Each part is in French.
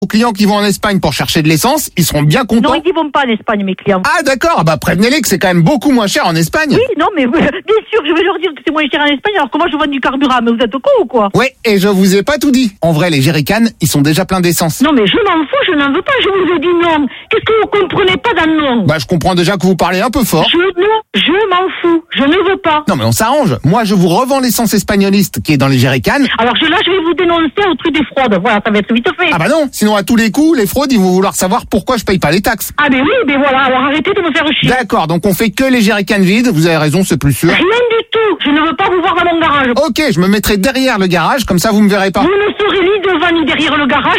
Aux clients qui vont en Espagne pour chercher de l'essence, ils seront bien contents. Non, ils y vont pas en Espagne, mes clients. Ah d'accord, bah prévenez-les que c'est quand même beaucoup moins cher en Espagne. Oui, non, mais bien sûr, je vais leur dire que c'est moins cher en Espagne, alors que moi je vends du carburant, mais vous êtes con ou quoi? Ouais, et je vous ai pas tout dit. En vrai, les jerrycans, ils sont déjà pleins d'essence. Non, mais je m'en fous, je n'en veux pas, je vous ai dit non. Qu'est-ce que vous comprenez pas dans le non? Bah je comprends déjà que vous parlez un peu fort. Je m'en fous, je ne veux pas. Non mais on s'arrange. Moi je vous revends l'essence espagnoliste qui est dans les jerrycans. Alors là, je vais vous dénoncer au truc des fraudes. Voilà, ça va être vite fait. Ah bah non, sinon à tous les coups, les fraudes, ils vont vouloir savoir pourquoi je paye pas les taxes. Ah mais oui, mais voilà, alors arrêtez de me faire chier. D'accord, donc on fait que les jerrycans vides, vous avez raison, c'est plus sûr. Rien du tout, je ne veux pas vous voir dans mon garage. Ok, je me mettrai derrière le garage, comme ça vous me verrez pas. Vous ne serez ni devant ni derrière le garage,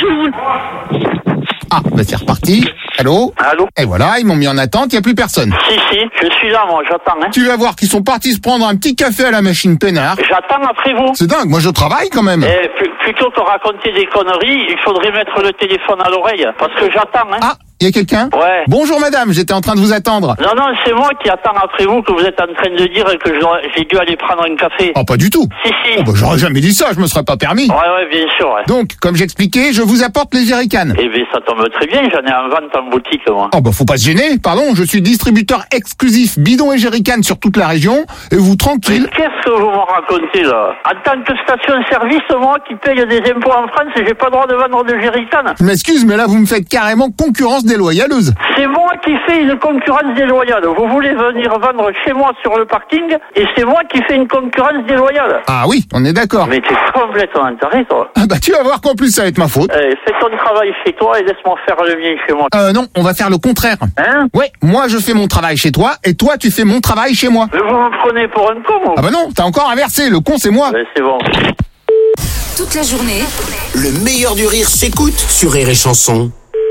Ah, bah c'est reparti. Allô? Allô? Et voilà, ils m'ont mis en attente, il n'y a plus personne. Si, je suis là, moi, j'attends, hein. Tu vas voir qu'ils sont partis se prendre un petit café à la machine peinard. J'attends après vous. C'est dingue, moi je travaille quand même. Plutôt que raconter des conneries, il faudrait mettre le téléphone à l'oreille, parce que j'attends, hein. Ah, il y a quelqu'un? Ouais. Bonjour madame, j'étais en train de vous attendre. Non, c'est moi qui attends après vous, que vous êtes en train de dire que j'ai dû aller prendre un café. Oh, pas du tout. Si. Oh, bah j'aurais jamais dit ça, je me serais pas permis. Ouais, bien sûr, ouais. Donc, comme j'expliquais, je vous apporte les jerrycans. Eh bien, ça tombe très bien, j'en ai en vente en boutique, moi. Oh, bah faut pas se gêner, pardon, je suis distributeur exclusif bidon et jerrycan sur toute la région, et vous tranquille. Mais qu'est-ce que vous me racontez, là? En tant que station-service, moi, qui paye des impôts en France, j'ai pas le droit de vendre de jerrycan. Je m'excuse, mais là vous me faites carrément concurrence déloyaleuse. C'est moi qui fais une concurrence déloyale. Vous voulez venir vendre chez moi sur le parking, et c'est moi qui fais une concurrence déloyale. Ah oui, on est d'accord. Mais t'es complètement taré, toi. Ah bah tu vas voir qu'en plus ça va être ma faute. Fais ton travail chez toi et laisse-moi faire le mien chez moi. Non, on va faire le contraire. Hein? Ouais, moi je fais mon travail chez toi, et toi tu fais mon travail chez moi. Vous me prenez pour un con, moi. Ah bah non, t'as encore inversé, le con c'est moi. C'est bon. Toute la journée, Le meilleur du rire s'écoute sur Rire et Chanson.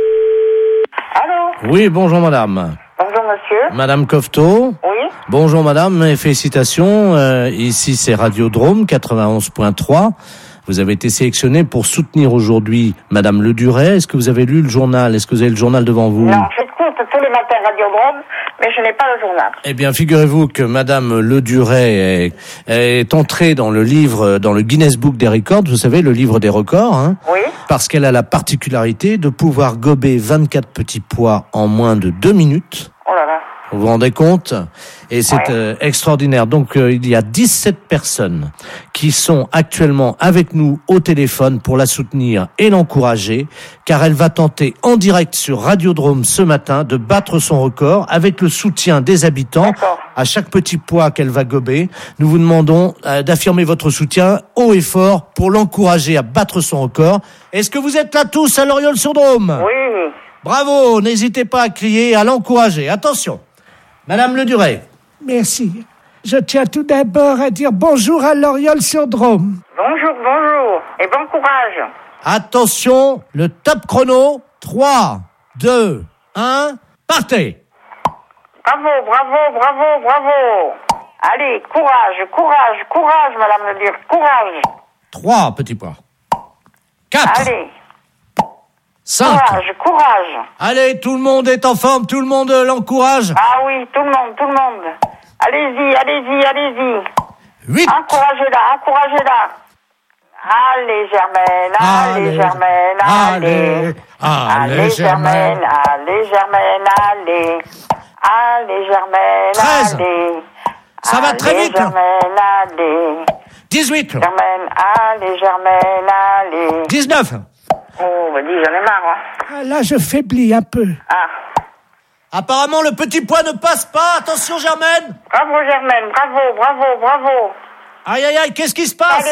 Allô? Oui, bonjour madame. Bonjour monsieur. Madame Cofteau. Oui. Bonjour madame et félicitations. Ici c'est Radiodrome 91.3. Vous avez été sélectionnée pour soutenir aujourd'hui Madame Le Duret. Est-ce que vous avez lu le journal? Est-ce que vous avez le journal devant vous? Non, j'écoute tous les matins Radiodrome, mais je n'ai pas le journal. Eh bien, figurez-vous que Madame Le Duret est entrée dans le livre, dans le Guinness Book des records. Vous savez, le livre des records, hein? Oui. Parce qu'elle a la particularité de pouvoir gober 24 petits pois en moins de 2 minutes. Oh là là. Vous vous rendez compte? Et c'est extraordinaire. Donc, il y a 17 personnes qui sont actuellement avec nous au téléphone pour la soutenir et l'encourager, car elle va tenter en direct sur Radiodrome ce matin de battre son record avec le soutien des habitants. D'accord. À chaque petit pois qu'elle va gober, nous vous demandons d'affirmer votre soutien haut et fort pour l'encourager à battre son record. Est-ce que vous êtes là tous à Loriol-sur-Drôme? Oui. Bravo, n'hésitez pas à crier, à l'encourager. Attention. Madame Le Duret. Merci. Je tiens tout d'abord à dire bonjour à Loriol-sur-Drôme. Bonjour. Et bon courage. Attention, le top chrono. 3, 2, 1, partez. Bravo. Allez, courage, madame Le Duret, courage. 3 petits pois. 4. Allez. 5. Courage. Allez, tout le monde est en forme, tout le monde l'encourage. Ah oui, tout le monde. Allez-y. 8. Encouragez-la. Allez, Germaine, allez. Allez, Germaine, allez. 13. Ça va très vite. Germaine, allez. 18. Germaine, allez. 19. Oh, dis, j'en ai marre, hein. Ah, là, je faiblis un peu. Ah. Apparemment, le petit pois ne passe pas. Attention, Germaine. Bravo, Germaine, bravo. Aïe, qu'est-ce qui se passe?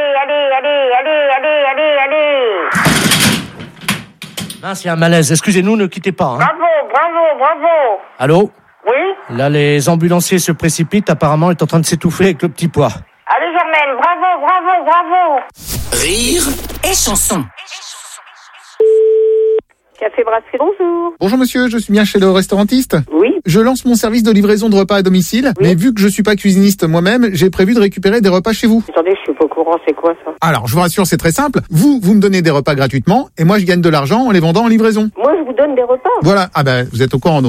Allez. Mince, il y a un malaise. Excusez-nous, ne quittez pas. Hein. Bravo. Allô? Oui? Là, les ambulanciers se précipitent. Apparemment, il est en train de s'étouffer avec le petit pois. Allez, Germaine, bravo. Rire et chanson. Café Brasserie, bonjour. Bonjour monsieur, je suis bien chez le restaurantiste. Oui. Je lance mon service de livraison de repas à domicile, mais vu que je suis pas cuisiniste moi-même, j'ai prévu de récupérer des repas chez vous. Attendez, je suis pas au courant, c'est quoi ça? Alors, je vous rassure, c'est très simple. Vous me donnez des repas gratuitement, et moi je gagne de l'argent en les vendant en livraison. Moi, je vous donne des repas. Voilà, ah ben, vous êtes au courant donc. Non,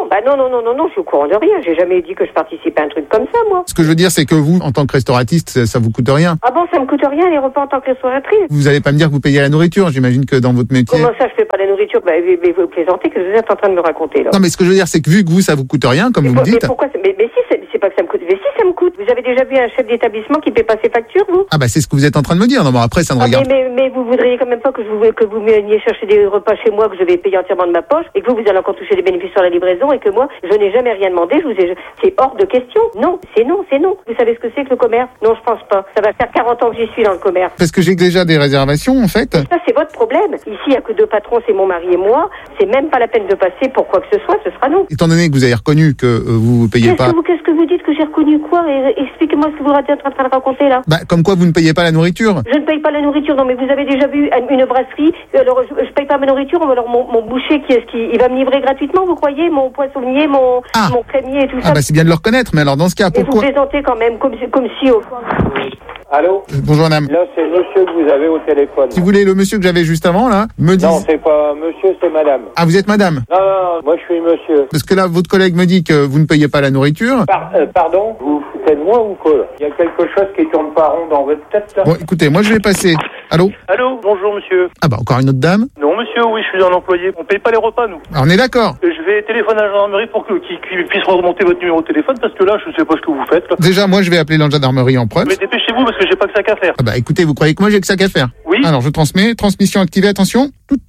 non, je suis au courant de rien. J'ai jamais dit que je participais à un truc comme ça, moi. Ce que je veux dire, c'est que vous, en tant que restauratiste, ça vous coûte rien. Ah bon, ça me coûte rien les repas en tant que restauratrice? Vous allez pas me dire que vous payez la nourriture, j'imagine que dans votre métier... Comment ça, je fais pas la nourriture? Mais vous plaisantez, que vous êtes en train de me raconter, là. Non, mais ce que je veux dire, c'est que vu que vous, ça vous coûte rien, comme vous me dites... Mais pourquoi mais si, c'est pas que ça me coûte. Mais si, ça me coûte. Vous avez déjà vu un chef d'établissement qui paie pas ses factures, vous? Ah bah c'est ce que vous êtes en train de me dire. Non, mais après, ça ne regarde... Mais vous voudriez quand même pas que vous veniez chercher des repas chez moi que je vais payer entièrement de ma poche et que vous allez encore toucher des bénéfices sur la livraison et que moi, je n'ai jamais rien demandé. C'est hors de question. Non, c'est non. Vous savez ce que c'est que le commerce? Non, je pense pas. Ça va faire 40 ans que j'y suis dans le commerce. Parce que j'ai déjà des réservations, en fait. Ça, c'est votre problème. Ici, il n'y a que deux patrons, c'est mon mari et moi. C'est même pas la peine de passer pour quoi que ce soit, ce sera non. Étant donné que vous avez reconnu que vous payez pas... Qu'est-ce que vous dites que j'ai reconnu quoi? Expliquez-moi ce que vous êtes en train de raconter là. Bah, comme quoi vous ne payez pas la nourriture. Je ne paye pas la nourriture, non, mais vous avez déjà vu une brasserie. Alors, je paye pas ma nourriture, alors mon boucher, il va me livrer gratuitement, vous croyez? Mon poissonnier, mon crémier et tout ça. Ah, bah, c'est bien de le reconnaître, mais alors dans ce cas, pourquoi... Vous plaisantez quand même, comme si au fond... Allô? Bonjour madame. Là, c'est le monsieur que vous avez au téléphone. Si vous voulez, le monsieur que j'avais juste avant, là, me dit... Non, c'est pas monsieur, c'est madame. Ah, vous êtes madame? Non, moi je suis monsieur. Parce que là, votre collègue me dit que vous ne payez pas la nourriture. Pardon? Vous vous foutez de moi ou quoi? Il y a quelque chose qui tourne pas rond dans votre tête, là? Bon, écoutez, moi je vais passer. Allô? Allô, bonjour monsieur. Ah bah, encore une autre dame? Non monsieur, oui, je suis un employé. On paye pas les repas, nous. Ah, on est d'accord. Je vais téléphoner à la gendarmerie pour qu'ils puissent remonter votre numéro de téléphone parce que là, je sais pas ce que vous faites, là. Déjà, moi je vais appeler la gendarmerie en preuve. Mais dépêchez-vous parce que j'ai pas que ça qu'à faire. Ah bah écoutez, vous croyez que moi j'ai que ça qu'à faire? Oui. Alors je transmets, transmission activée, attention.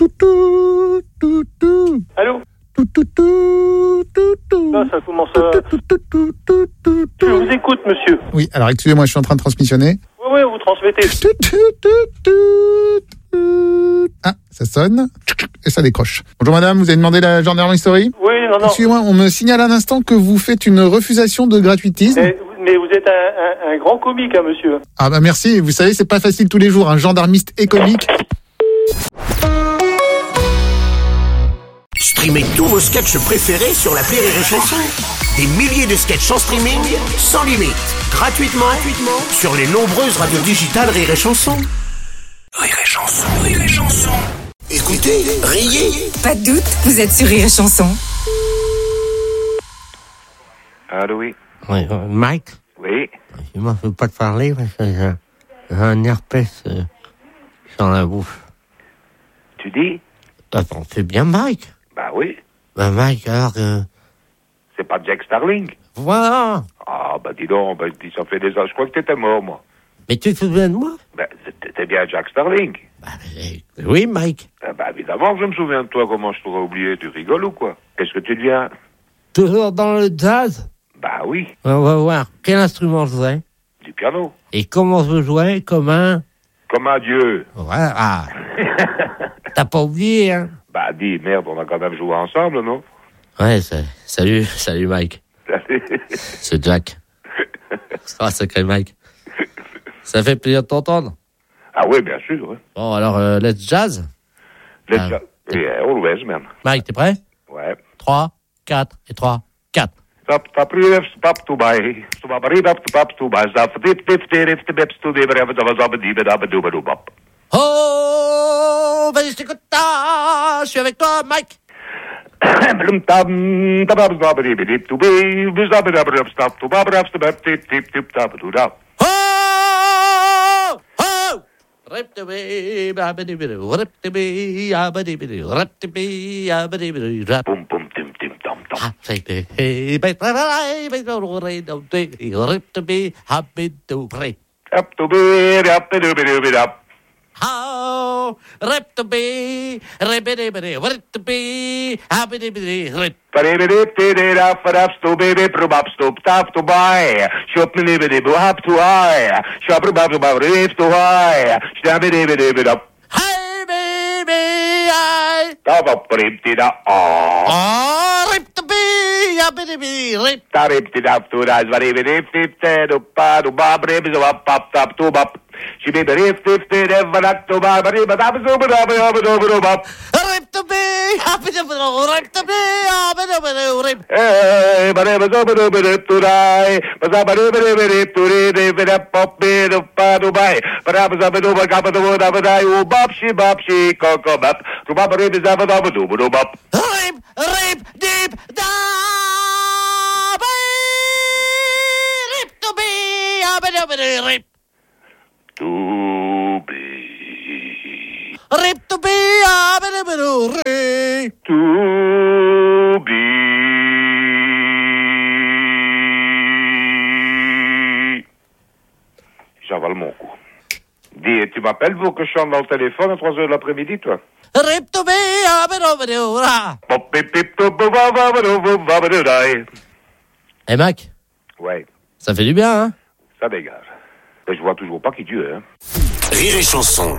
Allô? Là, ça commence à... Je vous écoute, monsieur. Oui, alors excusez-moi, je suis en train de transmissionner. Oui, vous transmettez. Ah, ça sonne et ça décroche. Bonjour madame, vous avez demandé la gendarmerie story? Oui, non. Excusez-moi, on me signale à l'instant que vous faites une refusation de gratuitisme. Mais vous êtes un grand comique, hein, monsieur. Ah bah merci, vous savez, c'est pas facile tous les jours, un gendarmiste et comique. Streamez tous vos sketchs préférés sur l'appli Rire et Chanson. Des milliers de sketchs en streaming, sans limite, gratuitement sur les nombreuses radios digitales Rire et Chanson. Rire et Chanson, Rire et Chanson. Écoutez, riez. Pas de doute, vous êtes sur Rire et Chanson. Allô, oui. Oui, Mike? Oui. Moi, je ne veux pas te parler parce que j'ai un herpès sur la bouche. Tu dis? Attends, c'est bien Mike? Bah oui. Bah Mike, alors que... C'est pas Jack Starling? Voilà. Ah, bah dis donc, ça fait des ans, je crois que t'étais mort, moi. Mais tu te souviens de moi? Bah, t'étais bien Jack Starling. Bah, oui, Mike. Bah évidemment que je me souviens de toi, comment je t'aurais oublié, tu rigoles ou quoi? Qu'est-ce que tu deviens? Toujours dans le jazz? Bah oui. On va voir. Quel instrument je jouais? Du piano. Et comment je jouais? Comme un dieu. Ouais, ah. T'as pas oublié, hein? Bah dis, merde, on a quand même joué ensemble, non? Ouais, salut Mike. Salut. C'est Jack. Ah, sacré Mike. Ça fait plaisir de t'entendre. Ah oui, bien sûr. Ouais. Bon, alors, let's jazz. Let's jazz. Yeah, always, man. Mike, t'es prêt? Ouais. 3, 4 et 3, 4. Oh, vas-y, je t'écoute. Je suis avec toi, Mike. How rip to be, rip-a-dip-a-dip, rip to be, happy-dip-a-dip, rip. Hey baby, I. Oh, rip to be, happy-dip-a-dip, rip. She be the riff, ever not to buy, but rip to be, happy to be, rip. Hey, but ever so rip to die, but I rip to read it pop me to buy, but I was up and over, got the wood, I would die, bop, she, coco, bop, to bop, rip is up and over, do bop. rip, rip, dip, da, rip to be, rip. To be. Rip to be, rip. To be. J'avale mon coup. Dis, tu m'appelles pour que je chante dans le téléphone à 3h de l'après-midi, toi? Rip to be, Eh Mac, Ouais, ça fait du bien, hein? ça dégage. Mais je vois toujours pas qui tu es, hein. Rire et chanson.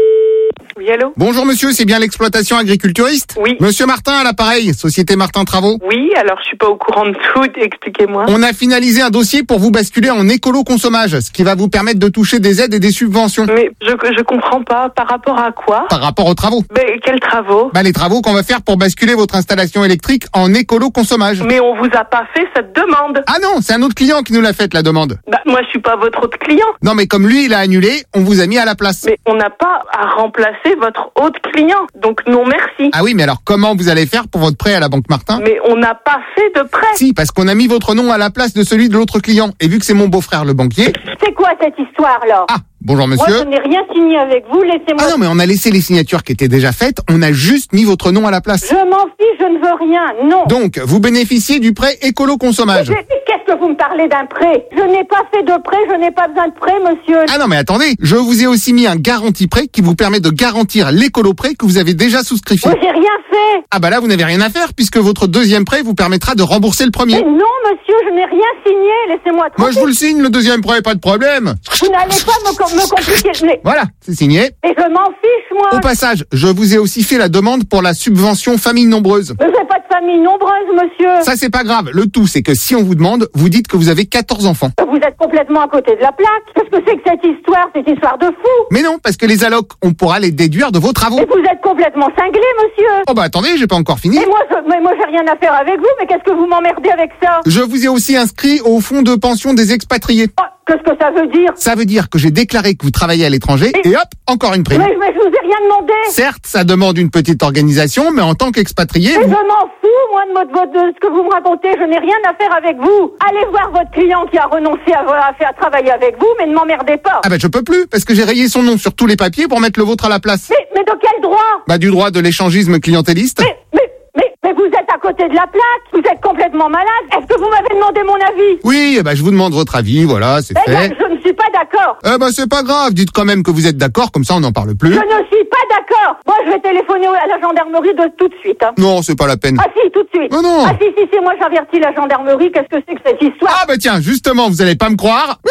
Oui, allô? Bonjour monsieur, c'est bien l'exploitation agriculturiste? Oui. Monsieur Martin à l'appareil, Société Martin Travaux. Oui, alors je suis pas au courant de tout, expliquez-moi. On a finalisé un dossier pour vous basculer en écolo-consommage, ce qui va vous permettre de toucher des aides et des subventions. Mais je comprends pas, par rapport à quoi? Par rapport aux travaux. Mais quels travaux? Les travaux qu'on va faire pour basculer votre installation électrique en écolo-consommage. Mais on vous a pas fait cette demande. Ah non, c'est un autre client qui nous l'a faite la demande. Moi je suis pas votre autre client. Non mais comme lui il a annulé, on vous a mis à la place. Mais on n'a pas à remplacer votre autre client, donc non merci. Ah oui, mais alors comment vous allez faire pour votre prêt à la Banque Martin? Mais on n'a pas fait de prêt. Si, parce qu'on a mis votre nom à la place de celui de l'autre client. Et vu que c'est mon beau-frère le banquier... C'est quoi cette histoire-là? Ah, bonjour monsieur. Moi, je n'ai rien signé avec vous, laissez-moi... Ah non, mais on a laissé les signatures qui étaient déjà faites, on a juste mis votre nom à la place. Je m'en fiche, je ne veux rien, non. Donc, vous bénéficiez du prêt écolo-consommage. Qu'est-ce que vous me parlez d'un prêt? Je n'ai pas fait de prêt, je n'ai pas besoin de prêt, monsieur. Ah non, mais attendez, je vous ai aussi mis un garantie-prêt qui vous permet de garantir l'écolo-prêt que vous avez déjà souscrit. Moi, j'ai rien fait. Ah bah là, vous n'avez rien à faire puisque votre deuxième prêt vous permettra de rembourser le premier. Mais non, monsieur, je n'ai rien signé, laissez-moi tranquille. Moi, je vous le signe, le deuxième prêt, pas de problème. Vous n'allez pas me compliquer... Mais... Voilà, c'est signé. Et je m'en fiche, moi. Au passage, je vous ai aussi fait la demande pour la subvention famille nombreuse. Mais j'ai pas de famille nombreuse, monsieur. Ça, c'est pas grave. Le tout, c'est que si on vous demande, vous dites que vous avez 14 enfants. Vous êtes complètement à côté de la plaque. Qu'est-ce que c'est que cette histoire de fou? Mais non, parce que les allocs, on pourra les déduire de vos travaux. Mais vous êtes complètement cinglé, monsieur. Oh bah attendez, j'ai pas encore fini. Mais moi, j'ai rien à faire avec vous, mais qu'est-ce que vous m'emmerdez avec ça? Je vous ai aussi inscrit au fonds de pension des expatriés. Oh, qu'est-ce que ça veut dire? Ça veut dire que j'ai déclaré que vous travaillez à l'étranger et hop, encore une prime. Mais je vous ai rien demandé. Certes, ça demande une petite organisation, mais en tant qu'expatrié... Mais je m'en fous, moi, de ce que vous me racontez. Je n'ai rien à faire avec vous. Allez voir votre client qui a renoncé à travailler avec vous, mais ne m'emmerdez pas. Ah bah je peux plus, parce que j'ai rayé son nom sur tous les papiers pour mettre le vôtre à la place. Mais de quel droit? Du droit de l'échangisme clientéliste. Mais vous êtes à côté de la plaque. Vous êtes complètement malade. Est-ce que vous m'avez demandé mon avis? Oui, je vous demande votre avis, voilà, c'est fait. Je ne suis pas d'accord. C'est pas grave, dites quand même que vous êtes d'accord, comme ça on n'en parle plus. Je ne suis pas d'accord. Moi, je vais téléphoner à la gendarmerie tout de suite. Hein. Non, c'est pas la peine. Ah si, tout de suite. Oh non. Ah si, moi j'avertis la gendarmerie. Qu'est-ce que c'est que cette histoire? Ah tiens, justement, vous allez pas me croire.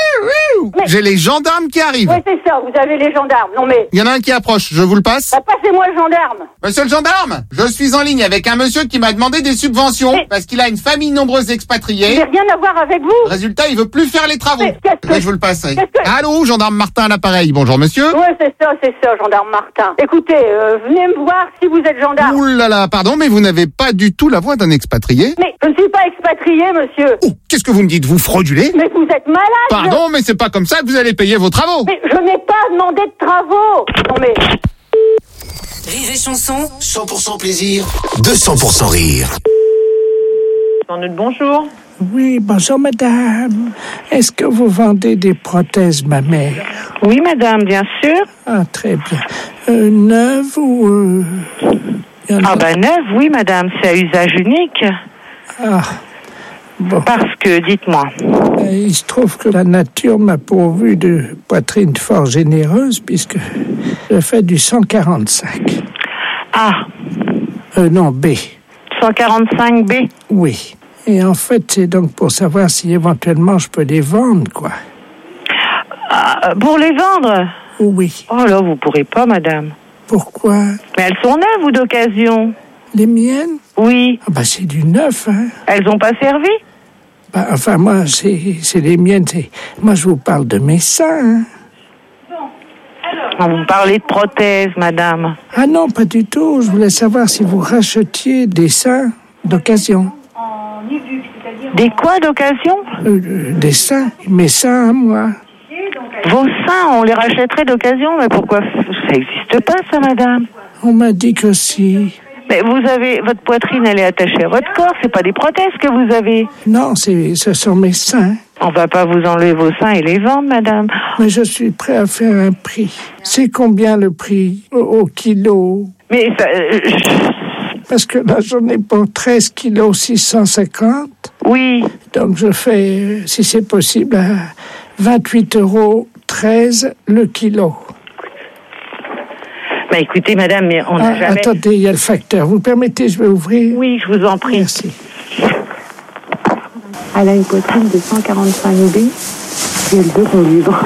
J'ai les gendarmes qui arrivent. Oui, c'est ça, vous avez les gendarmes. Non mais... Il y en a un qui approche, je vous le passe. Passez-moi le gendarme. Monsieur le gendarme, je suis en ligne avec un monsieur qui m'a demandé des subventions parce qu'il a une famille nombreuse expatriée. J'ai rien à voir avec vous. Résultat, il veut plus faire les travaux. Je vous le passerai. Que... Allô, gendarme Martin à l'appareil. Bonjour monsieur. Oui, c'est ça, gendarme Martin. Écoutez, venez me voir si vous êtes gendarme. Ouh là là, pardon, mais vous n'avez pas du tout la voix d'un expatrié. Mais je ne suis pas expatrié, monsieur. Oh, qu'est-ce que vous me dites? Vous fraudulez? Mais vous êtes malade. Pardon, mais c'est pas comme ça que vous allez payer vos travaux. Mais je n'ai pas demandé de travaux. Non mais... Rire et chanson. 100% plaisir, 200% rire. Bonjour. Oui, bonjour madame. Est-ce que vous vendez des prothèses mammaires? Oui, madame, bien sûr. Ah, très bien. Neuves ou... neuve, oui, madame, c'est à usage unique. Ah, bon. Parce que, dites-moi. Il se trouve que la nature m'a pourvu de poitrine fort généreuse puisque je fais du 145. Ah. Non, B. 145B? Oui. Et en fait, c'est donc pour savoir si éventuellement je peux les vendre, quoi. Pour les vendre? Oui. Oh là, vous pourrez pas, madame. Pourquoi? Mais elles sont neuves ou d'occasion? Les miennes? Oui. Ah c'est du neuf, hein. Elles ont pas servi? Enfin, moi, c'est les miennes. Moi, je vous parle de mes seins, hein. Vous parlez de prothèses, madame. Ah non, pas du tout. Je voulais savoir si vous rachetiez des seins d'occasion. Des quoi d'occasion? Des seins. Mes seins à moi. Vos seins, on les rachèterait d'occasion, mais pourquoi? Ça n'existe pas, ça, madame. On m'a dit que si. Mais votre poitrine, elle est attachée à votre corps, c'est pas des prothèses que vous avez. Non, ce sont mes seins. On va pas vous enlever vos seins et les vendre, madame. Mais je suis prêt à faire un prix. C'est combien le prix au kilo? Mais ça... Parce que là, j'en ai pour 13 kilos 650. Oui. Donc je fais, si c'est possible, à 28,13 € le kilo. Bah écoutez, madame, mais on n'a jamais... Attendez, il y a le facteur. Vous permettez, je vais ouvrir? Oui, je vous en prie. Merci. Elle a une poitrine de 145 B et elle veut qu'on lui vende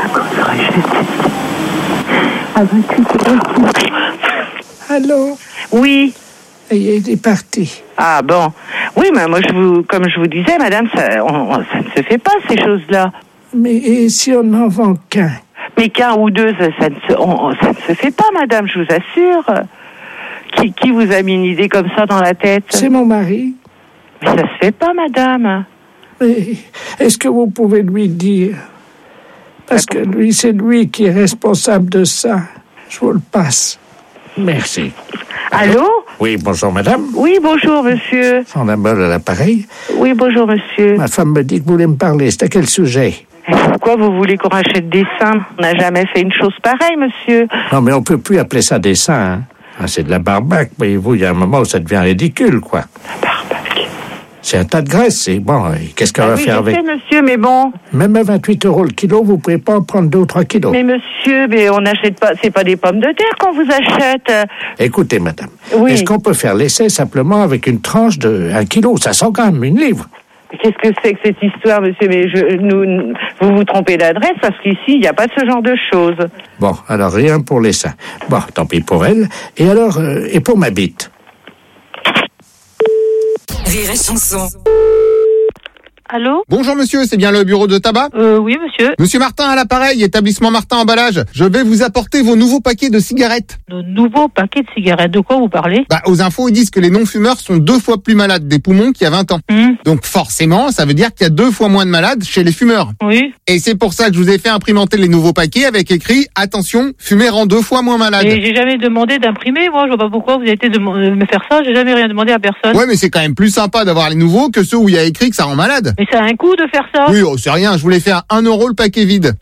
à 28 €. Allô? Oui. Et il est parti. Ah bon. Oui, mais moi, comme je vous disais, madame, ça ne se fait pas, ces choses-là. Mais et si on n'en vend qu'un? Mais qu'un ou deux, ça ne se fait pas, madame, je vous assure. Qui vous a mis une idée comme ça dans la tête? C'est mon mari. Mais ça se fait pas, madame. Mais est-ce que vous pouvez lui dire? Parce que lui, c'est lui qui est responsable de ça. Je vous le passe. Merci. Allô? Oui, bonjour madame. Oui, bonjour monsieur. Sandra Boll à l'appareil. Oui, bonjour monsieur. Ma femme me dit que vous voulez me parler. C'est à quel sujet? Pourquoi vous voulez qu'on rachète des seins? On n'a jamais fait une chose pareille, monsieur. Non, mais on peut plus appeler ça des seins. Hein. Ah, c'est de la barbaque. Voyez-vous, il y a un moment où ça devient ridicule, quoi. La barbaque. C'est un tas de graisse. Et bon, qu'est-ce qu'on va faire avec? Oui, monsieur, mais bon. Même à 28 € le kilo, vous pouvez pas en prendre 2 ou 3 kilos. Mais monsieur, on n'achète pas. C'est pas des pommes de terre qu'on vous achète. Écoutez, madame. Oui. Est-ce qu'on peut faire l'essai simplement avec une tranche de 1 kilo? Ça sent quand même 1 livre. Qu'est-ce que c'est que cette histoire, monsieur? Mais vous vous trompez d'adresse parce qu'ici, il n'y a pas de ce genre de choses. Bon, alors rien pour les seins. Bon, tant pis pour elle. Et alors, et pour ma bite? Rire et chanson. Allô? Bonjour monsieur, c'est bien le bureau de tabac? Oui, monsieur. Monsieur Martin à l'appareil, établissement Martin Emballage. Je vais vous apporter vos nouveaux paquets de cigarettes. De nouveaux paquets de cigarettes, de quoi vous parlez? Aux infos, ils disent que les non-fumeurs sont 2 fois plus malades des poumons qu'il y a 20 ans. Donc forcément, ça veut dire qu'il y a 2 fois moins de malades chez les fumeurs. Oui. Et c'est pour ça que je vous ai fait imprimenter les nouveaux paquets avec écrit « Attention, fumer rend 2 fois moins malade ». Et j'ai jamais demandé d'imprimer, moi, je vois pas pourquoi vous avez été de me faire ça, j'ai jamais rien demandé à personne. Ouais, mais c'est quand même plus sympa d'avoir les nouveaux que ceux où il y a écrit que ça rend malade. Mais ça a un coût de faire ça? Oui, c'est rien, je voulais faire 1 € le paquet vide.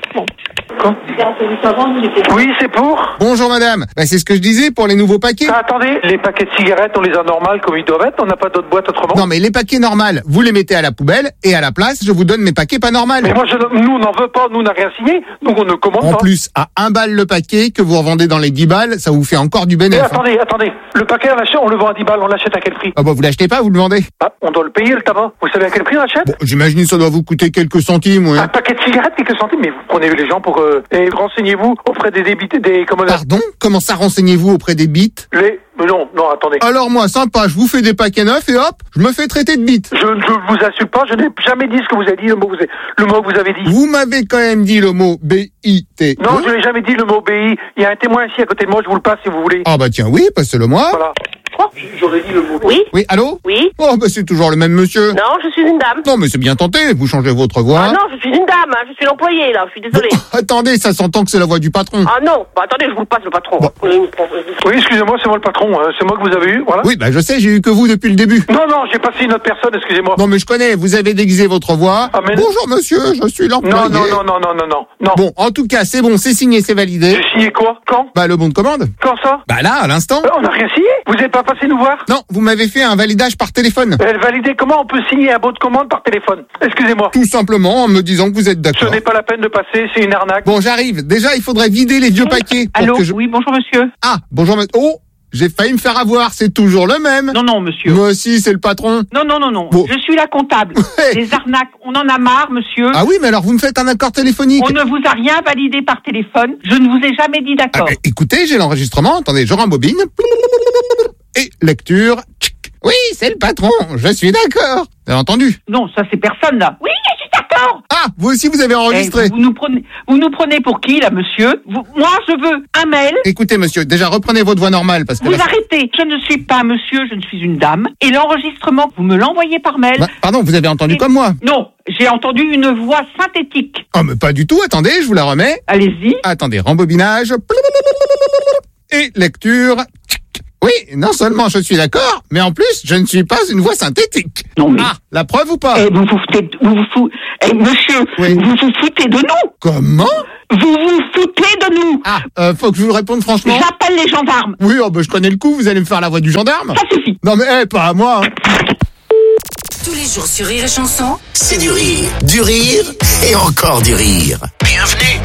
Oui, c'est pour. Bonjour madame, c'est ce que je disais pour les nouveaux paquets. Attendez, les paquets de cigarettes, on les a normales comme ils doivent être, on n'a pas d'autres boîtes autrement. Non mais les paquets normales, vous les mettez à la poubelle et à la place, je vous donne mes paquets pas normales. Mais moi, nous, on n'en veut pas, nous, on n'a rien signé, donc on ne commande pas. En plus, à 1 balle le paquet, que vous revendez dans les 10 balles, ça vous fait encore du bénéfice. Attendez, le paquet, on le vend à 10 balles, on l'achète à quel prix? Vous l'achetez pas, vous le vendez? On doit le payer, le tabac. Vous savez à quel prix on l'achète? Bon, j'imagine que ça doit vous coûter quelques centimes, ouais. Un paquet de cigarettes, quelques centimes, mais vous prenez les gens pour... et renseignez-vous auprès des débités, Pardon? Comment ça renseignez-vous auprès des bites? Non, attendez. Alors moi, sympa, je vous fais des paquets neufs et hop, je me fais traiter de bite. Je ne vous insulte pas, je n'ai jamais dit ce que vous avez dit, le mot que vous avez dit. Vous m'avez quand même dit le mot B-I-T. Non, je n'ai jamais dit le mot BI. Il y a un témoin ici à côté de moi, je vous le passe si vous voulez. Ah tiens, oui, passez-le moi. Voilà. Quoi? J'aurais dit le mot. Oui? Oui, allô? Oui? C'est toujours le même monsieur. Non, je suis une dame. Non, mais c'est bien tenté, vous changez votre voix. Ah non, je suis une dame, je suis l'employé, là, je suis désolée. Attendez, ça s'entend que c'est la voix du patron. Ah non, attendez, je vous le passe, le patron. Oui, excusez-moi, c'est moi le patron, c'est moi que vous avez eu, voilà. Oui, je sais, j'ai eu que vous depuis le début. Non, j'ai passé une autre personne, excusez-moi. Non, mais je connais, vous avez déguisé votre voix. Bonjour monsieur, je suis l'employé. Non. Bon, en tout cas, c'est bon, c'est signé, c'est validé. J'ai signé quoi? Quand? Le bon de commande. Quand ça? Là, à l'instant. On n'a rien signé. Vous n'êtes pas passé nous voir? Non, vous m'avez fait un validage par téléphone. Valider, comment on peut signer un bon de commande par téléphone? Excusez-moi. Tout simplement en me disant que vous êtes d'accord. Ce n'est pas la peine de passer, c'est une arnaque. Bon, j'arrive. Déjà, il faudrait vider les vieux paquets. Allô? Oui, bonjour monsieur. Ah, bonjour monsieur. Oh, j'ai failli me faire avoir, c'est toujours le même. Non, monsieur. Moi aussi, c'est le patron. Non. Bon. Je suis la comptable. Les arnaques, on en a marre, monsieur. Ah oui, mais alors vous me faites un accord téléphonique. On ne vous a rien validé par téléphone. Je ne vous ai jamais dit d'accord. Écoutez, j'ai l'enregistrement. Attendez, je rembobine. Et lecture. Oui, c'est le patron. Je suis d'accord. Vous avez entendu? Non, ça c'est personne là. Oui, je suis d'accord. Ah, vous aussi vous avez enregistré. Vous nous prenez pour qui là, monsieur? Moi, je veux un mail. Écoutez, monsieur, déjà reprenez votre voix normale parce que. Vous arrêtez. Je ne suis pas monsieur, je ne suis une dame. Et l'enregistrement, vous me l'envoyez par mail. Pardon, vous avez entendu comme moi? Non, j'ai entendu une voix synthétique. Oh, mais pas du tout. Attendez, je vous la remets. Allez-y. Attendez, rembobinage. Et lecture. Oui, non seulement je suis d'accord, mais en plus, je ne suis pas une voix synthétique. Non mais... Ah, la preuve ou pas? Monsieur, Oui. vous vous foutez de nous. Comment? Vous vous foutez de nous. Ah, faut que je vous réponde franchement. J'appelle les gendarmes. Oui, je connais le coup, vous allez me faire la voix du gendarme. Ça suffit. Non mais, pas à moi. Tous les jours sur Rire et Chanson, C'est du rire et encore du rire. Bienvenue.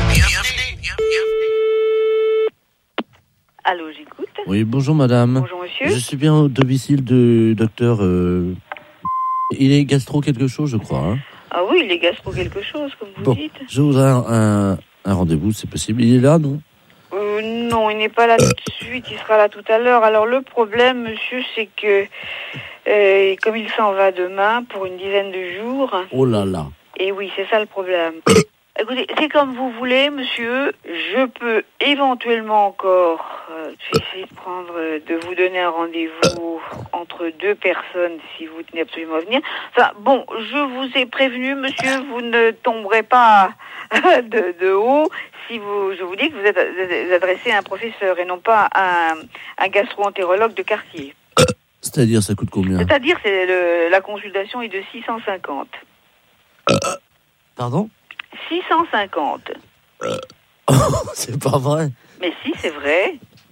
Allô, j'écoute. Oui, bonjour madame. Bonjour monsieur. Je suis bien au domicile de docteur... Il est gastro quelque chose, je crois. Hein. Ah oui, il est gastro quelque chose, comme vous dites. Je voudrais un rendez-vous, c'est possible. Il est là, non? Non, il n'est pas là tout de suite, il sera là tout à l'heure. Alors le problème, monsieur, c'est que comme il s'en va demain pour une dizaine de jours... Oh là là. Et oui, c'est ça le problème. Écoutez, c'est comme vous voulez, monsieur. Je peux éventuellement encore essayer de vous donner un rendez-vous entre deux personnes si vous tenez absolument à venir. Enfin, bon, je vous ai prévenu, monsieur, vous ne tomberez pas de haut si je vous dis que vous êtes adressé à un professeur et non pas à un gastro-entérologue de quartier. C'est-à-dire, ça coûte combien? C'est-à-dire, la consultation est de 650. Pardon? 650. C'est pas vrai. Mais si, c'est vrai.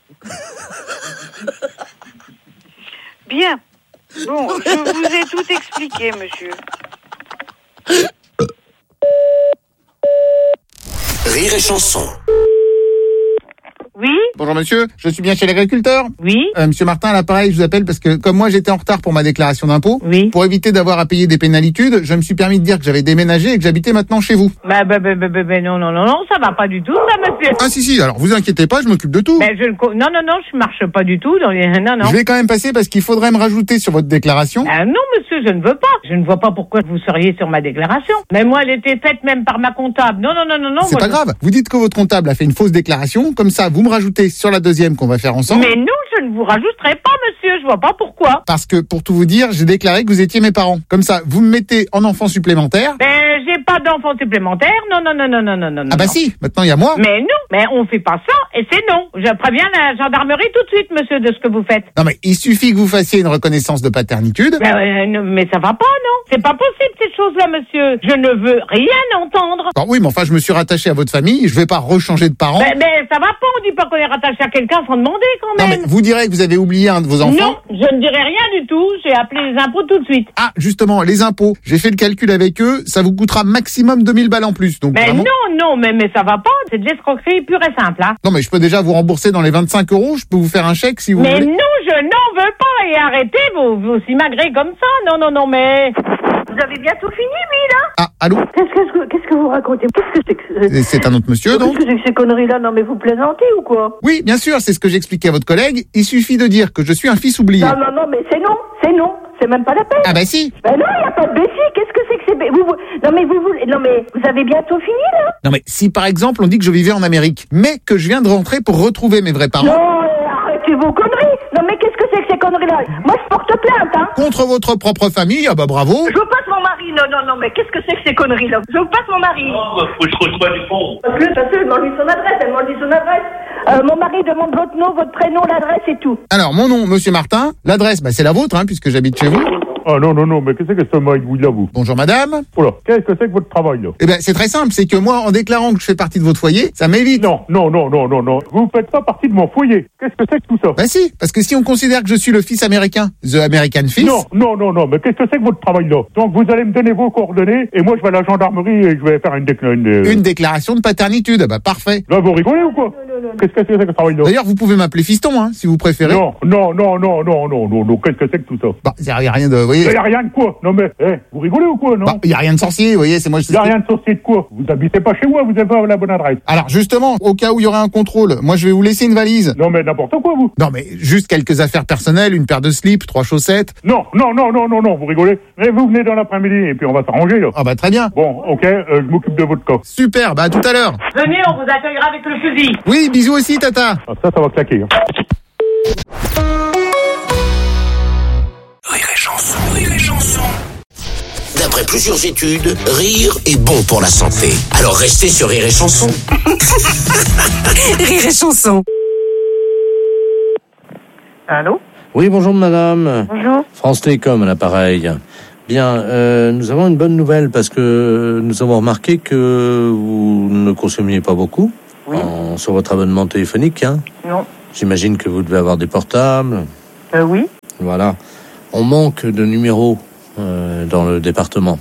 Bien. Bon, je vous ai tout expliqué, monsieur. Rire et Chanson. Oui. Bonjour monsieur, je suis bien chez l'agriculteur. Oui. Monsieur Martin, à l'appareil, je vous appelle parce que comme moi j'étais en retard pour ma déclaration d'impôt, pour éviter d'avoir à payer des pénalitudes, je me suis permis de dire que j'avais déménagé et que j'habitais maintenant chez vous. Non, ça va pas du tout, ça, monsieur. Ah si, alors vous inquiétez pas, je m'occupe de tout. Non, je marche pas du tout. Non. Je vais quand même passer parce qu'il faudrait me rajouter sur votre déclaration. Non, monsieur, je ne veux pas. Je ne vois pas pourquoi vous seriez sur ma déclaration. Mais moi, elle était faite même par ma comptable. Non. C'est pas grave. Vous dites que votre comptable a fait une fausse déclaration, comme ça, vous me rajoutez sur la deuxième qu'on va faire ensemble. Mais non, je ne vous rajouterai pas, monsieur. Je vois pas pourquoi. Parce que, pour tout vous dire, j'ai déclaré que vous étiez mes parents. Comme ça, vous me mettez en enfant supplémentaire. J'ai pas d'enfant supplémentaire. Non. Ah bah si, maintenant il y a moi. Mais non, mais on fait pas ça et c'est non. Je préviens la gendarmerie tout de suite, monsieur, de ce que vous faites. Non mais il suffit que vous fassiez une reconnaissance de paternitude. Mais ça va pas, non. C'est pas possible ces choses-là, monsieur. Je ne veux rien entendre. Bon, oui, mais enfin, je me suis rattaché à votre famille. Je vais pas rechanger de parents. Mais ça va pas. On dit pas qu'on est rattaché à quelqu'un sans demander quand même. Non mais vous direz que vous avez oublié un de vos enfants. Non, je ne dirai rien du tout. J'ai appelé les impôts tout de suite. Ah, justement, les impôts. J'ai fait le calcul avec eux. Ça vous coûtera maximum 2000 balles en plus. Donc mais vraiment... non, mais ça va pas. C'est de l'escroquerie pure et simple, hein. Non mais je peux déjà vous rembourser dans les 25 €. Je peux vous faire un chèque si vous voulez. Mais non, je n'en veux pas. Et arrêtez vos simagrées comme ça. Non, mais... Vous avez bientôt fini, lui, là? Ah, allô? Qu'est-ce que vous racontez? Qu'est-ce que c'est que... C'est un autre monsieur, donc? Qu'est-ce que c'est que ces conneries-là? Non, mais vous plaisantez ou quoi? Oui, bien sûr, c'est ce que j'expliquais à votre collègue. Il suffit de dire que je suis un fils oublié. Non, mais c'est non. C'est même pas la peine. Ah bah si. Ben non, il n'y a pas de béci. Qu'est-ce que c'est que c'est... Non, mais vous avez bientôt fini, là? Non, mais si par exemple on dit que je vivais en Amérique, mais que je viens de rentrer pour retrouver mes vrais parents... Non, arrêtez vos conneries. Non, mais qu'est-ce que c'est que ces conneries-là? Moi, je porte plainte, hein. Contre votre propre famille, ah bah bravo. Je vous passe mon mari. Non, mais qu'est-ce que c'est que ces conneries-là? Je vous passe mon mari. Oh, faut que je trouve pas du fond. Parce que demande-lui son adresse, mon mari demande votre nom, votre prénom, l'adresse et tout. Alors, mon nom, monsieur Martin. L'adresse, bah c'est la vôtre, hein, puisque j'habite chez vous. Ah non, mais qu'est-ce que ce maïdouille là, vous? Bonjour madame. Oula, qu'est-ce que c'est que votre travail là? Eh ben, c'est très simple, c'est que moi, en déclarant que je fais partie de votre foyer, ça m'évite. Non. Vous faites pas partie de mon foyer. Qu'est-ce que c'est que tout ça? Bah si, parce que si on considère que je suis le fils américain, The American Fils... Non, mais qu'est-ce que c'est que votre travail là? Donc vous allez me donner vos coordonnées, et moi je vais à la gendarmerie et je vais faire une déclaration de paternitude, bah parfait. Là, vous rigolez ou quoi? Qu'est-ce que c'est que ce travail là? D'ailleurs, vous pouvez m'appeler fiston, hein, si vous préférez. Non, qu'est-ce que c'est que tout ça? Bah, y a rien de... voyez. Y a rien de quoi? Non mais, vous rigolez ou quoi, non? Bah, y a rien de sorcier, vous voyez, c'est moi... Y a rien de sorcier de quoi? Vous habitez pas chez moi, vous avez pas la bonne adresse. Alors, justement, au cas où il y aurait un contrôle, moi je vais vous laisser une valise. Non mais n'importe quoi, vous. Non mais, juste quelques affaires personnelles, une paire de slips, 3 chaussettes. Non, vous rigolez. Mais vous venez dans l'après-midi et puis on va s'arranger, là. Ah bah très bien. Bon, ok, je m'occupe de votre cas. Super, bah à tout à l'heure. Venez, on vous accueillera avec le fusil. Oui, bisous aussi, tata. Ah, ça va claquer, hein. Rire et chanson. D'après plusieurs études, rire est bon pour la santé. Alors restez sur Rire et Chanson. Rire et Chanson. Allô? Oui, bonjour madame. Bonjour. France Télécom à l'appareil. Bien, nous avons une bonne nouvelle parce que nous avons remarqué que vous ne consommiez pas beaucoup sur votre abonnement téléphonique. Hein. Non. J'imagine que vous devez avoir des portables. Oui. Voilà. On manque de numéros dans le département.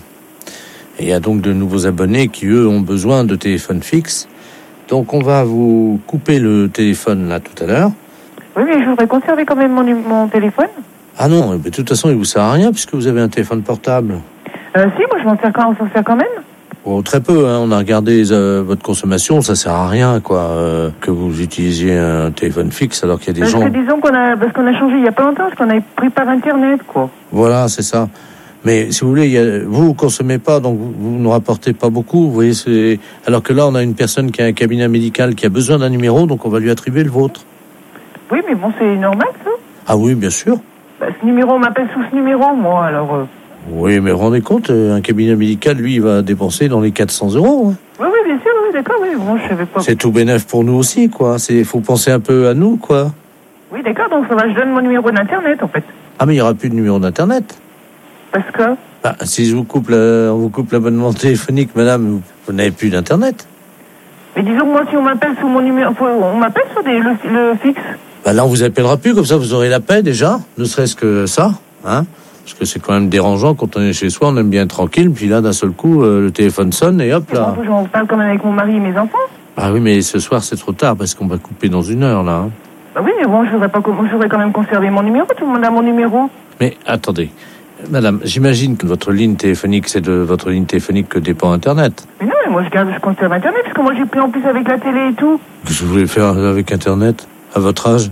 Et il y a donc de nouveaux abonnés qui, eux, ont besoin de téléphones fixes. Donc on va vous couper le téléphone là tout à l'heure. Oui, mais je voudrais conserver quand même mon téléphone. Ah non, mais de toute façon, il vous sert à rien puisque vous avez un téléphone portable. Si, moi je m'en sers quand même. Oh, très peu, hein. On a regardé votre consommation, ça sert à rien, quoi, que vous utilisiez un téléphone fixe alors qu'il y a des gens... Parce que disons parce qu'on a changé il y a pas longtemps, parce qu'on a pris par Internet, quoi. Voilà, c'est ça. Mais si vous voulez, vous consommez pas, donc vous ne rapportez pas beaucoup, vous voyez, alors que là, on a une personne qui a un cabinet médical qui a besoin d'un numéro, donc on va lui attribuer le vôtre. Oui, mais bon, c'est normal, ça. Ah oui, bien sûr. Ce numéro, on m'appelle sous ce numéro, moi, alors... Oui, mais vous rendez compte, un cabinet médical, lui, il va dépenser dans les 400 €. Hein. Oui, bien sûr, oui, d'accord, oui, bon, je savais pas. C'est tout bénef pour nous aussi, quoi. Faut penser un peu à nous, quoi. Oui, d'accord, donc ça va, je donne mon numéro d'Internet, en fait. Ah, mais il n'y aura plus de numéro d'Internet. Parce que... Bah, si on vous coupe l'abonnement téléphonique, madame, vous n'avez plus d'Internet. Mais disons que moi, si on m'appelle sous mon numéro... On m'appelle sur le fixe. Bah là, on vous appellera plus, comme ça, vous aurez la paix, déjà. Ne serait-ce que ça, hein. Parce que c'est quand même dérangeant quand on est chez soi, on aime bien être tranquille, puis là, d'un seul coup, le téléphone sonne et hop là. J'en parle quand même avec mon mari et mes enfants. Ah oui, mais ce soir, c'est trop tard parce qu'on va couper dans 1 heure, là. Hein. Bah oui, mais bon, j'aurais quand même conservé mon numéro, tout le monde a mon numéro. Mais attendez, madame, j'imagine que votre ligne téléphonique, c'est de votre ligne téléphonique que dépend Internet. Mais non, mais moi, je conserve Internet, parce que moi, j'ai pris en plus avec la télé et tout. Qu'est-ce que vous voulez faire avec Internet, à votre âge?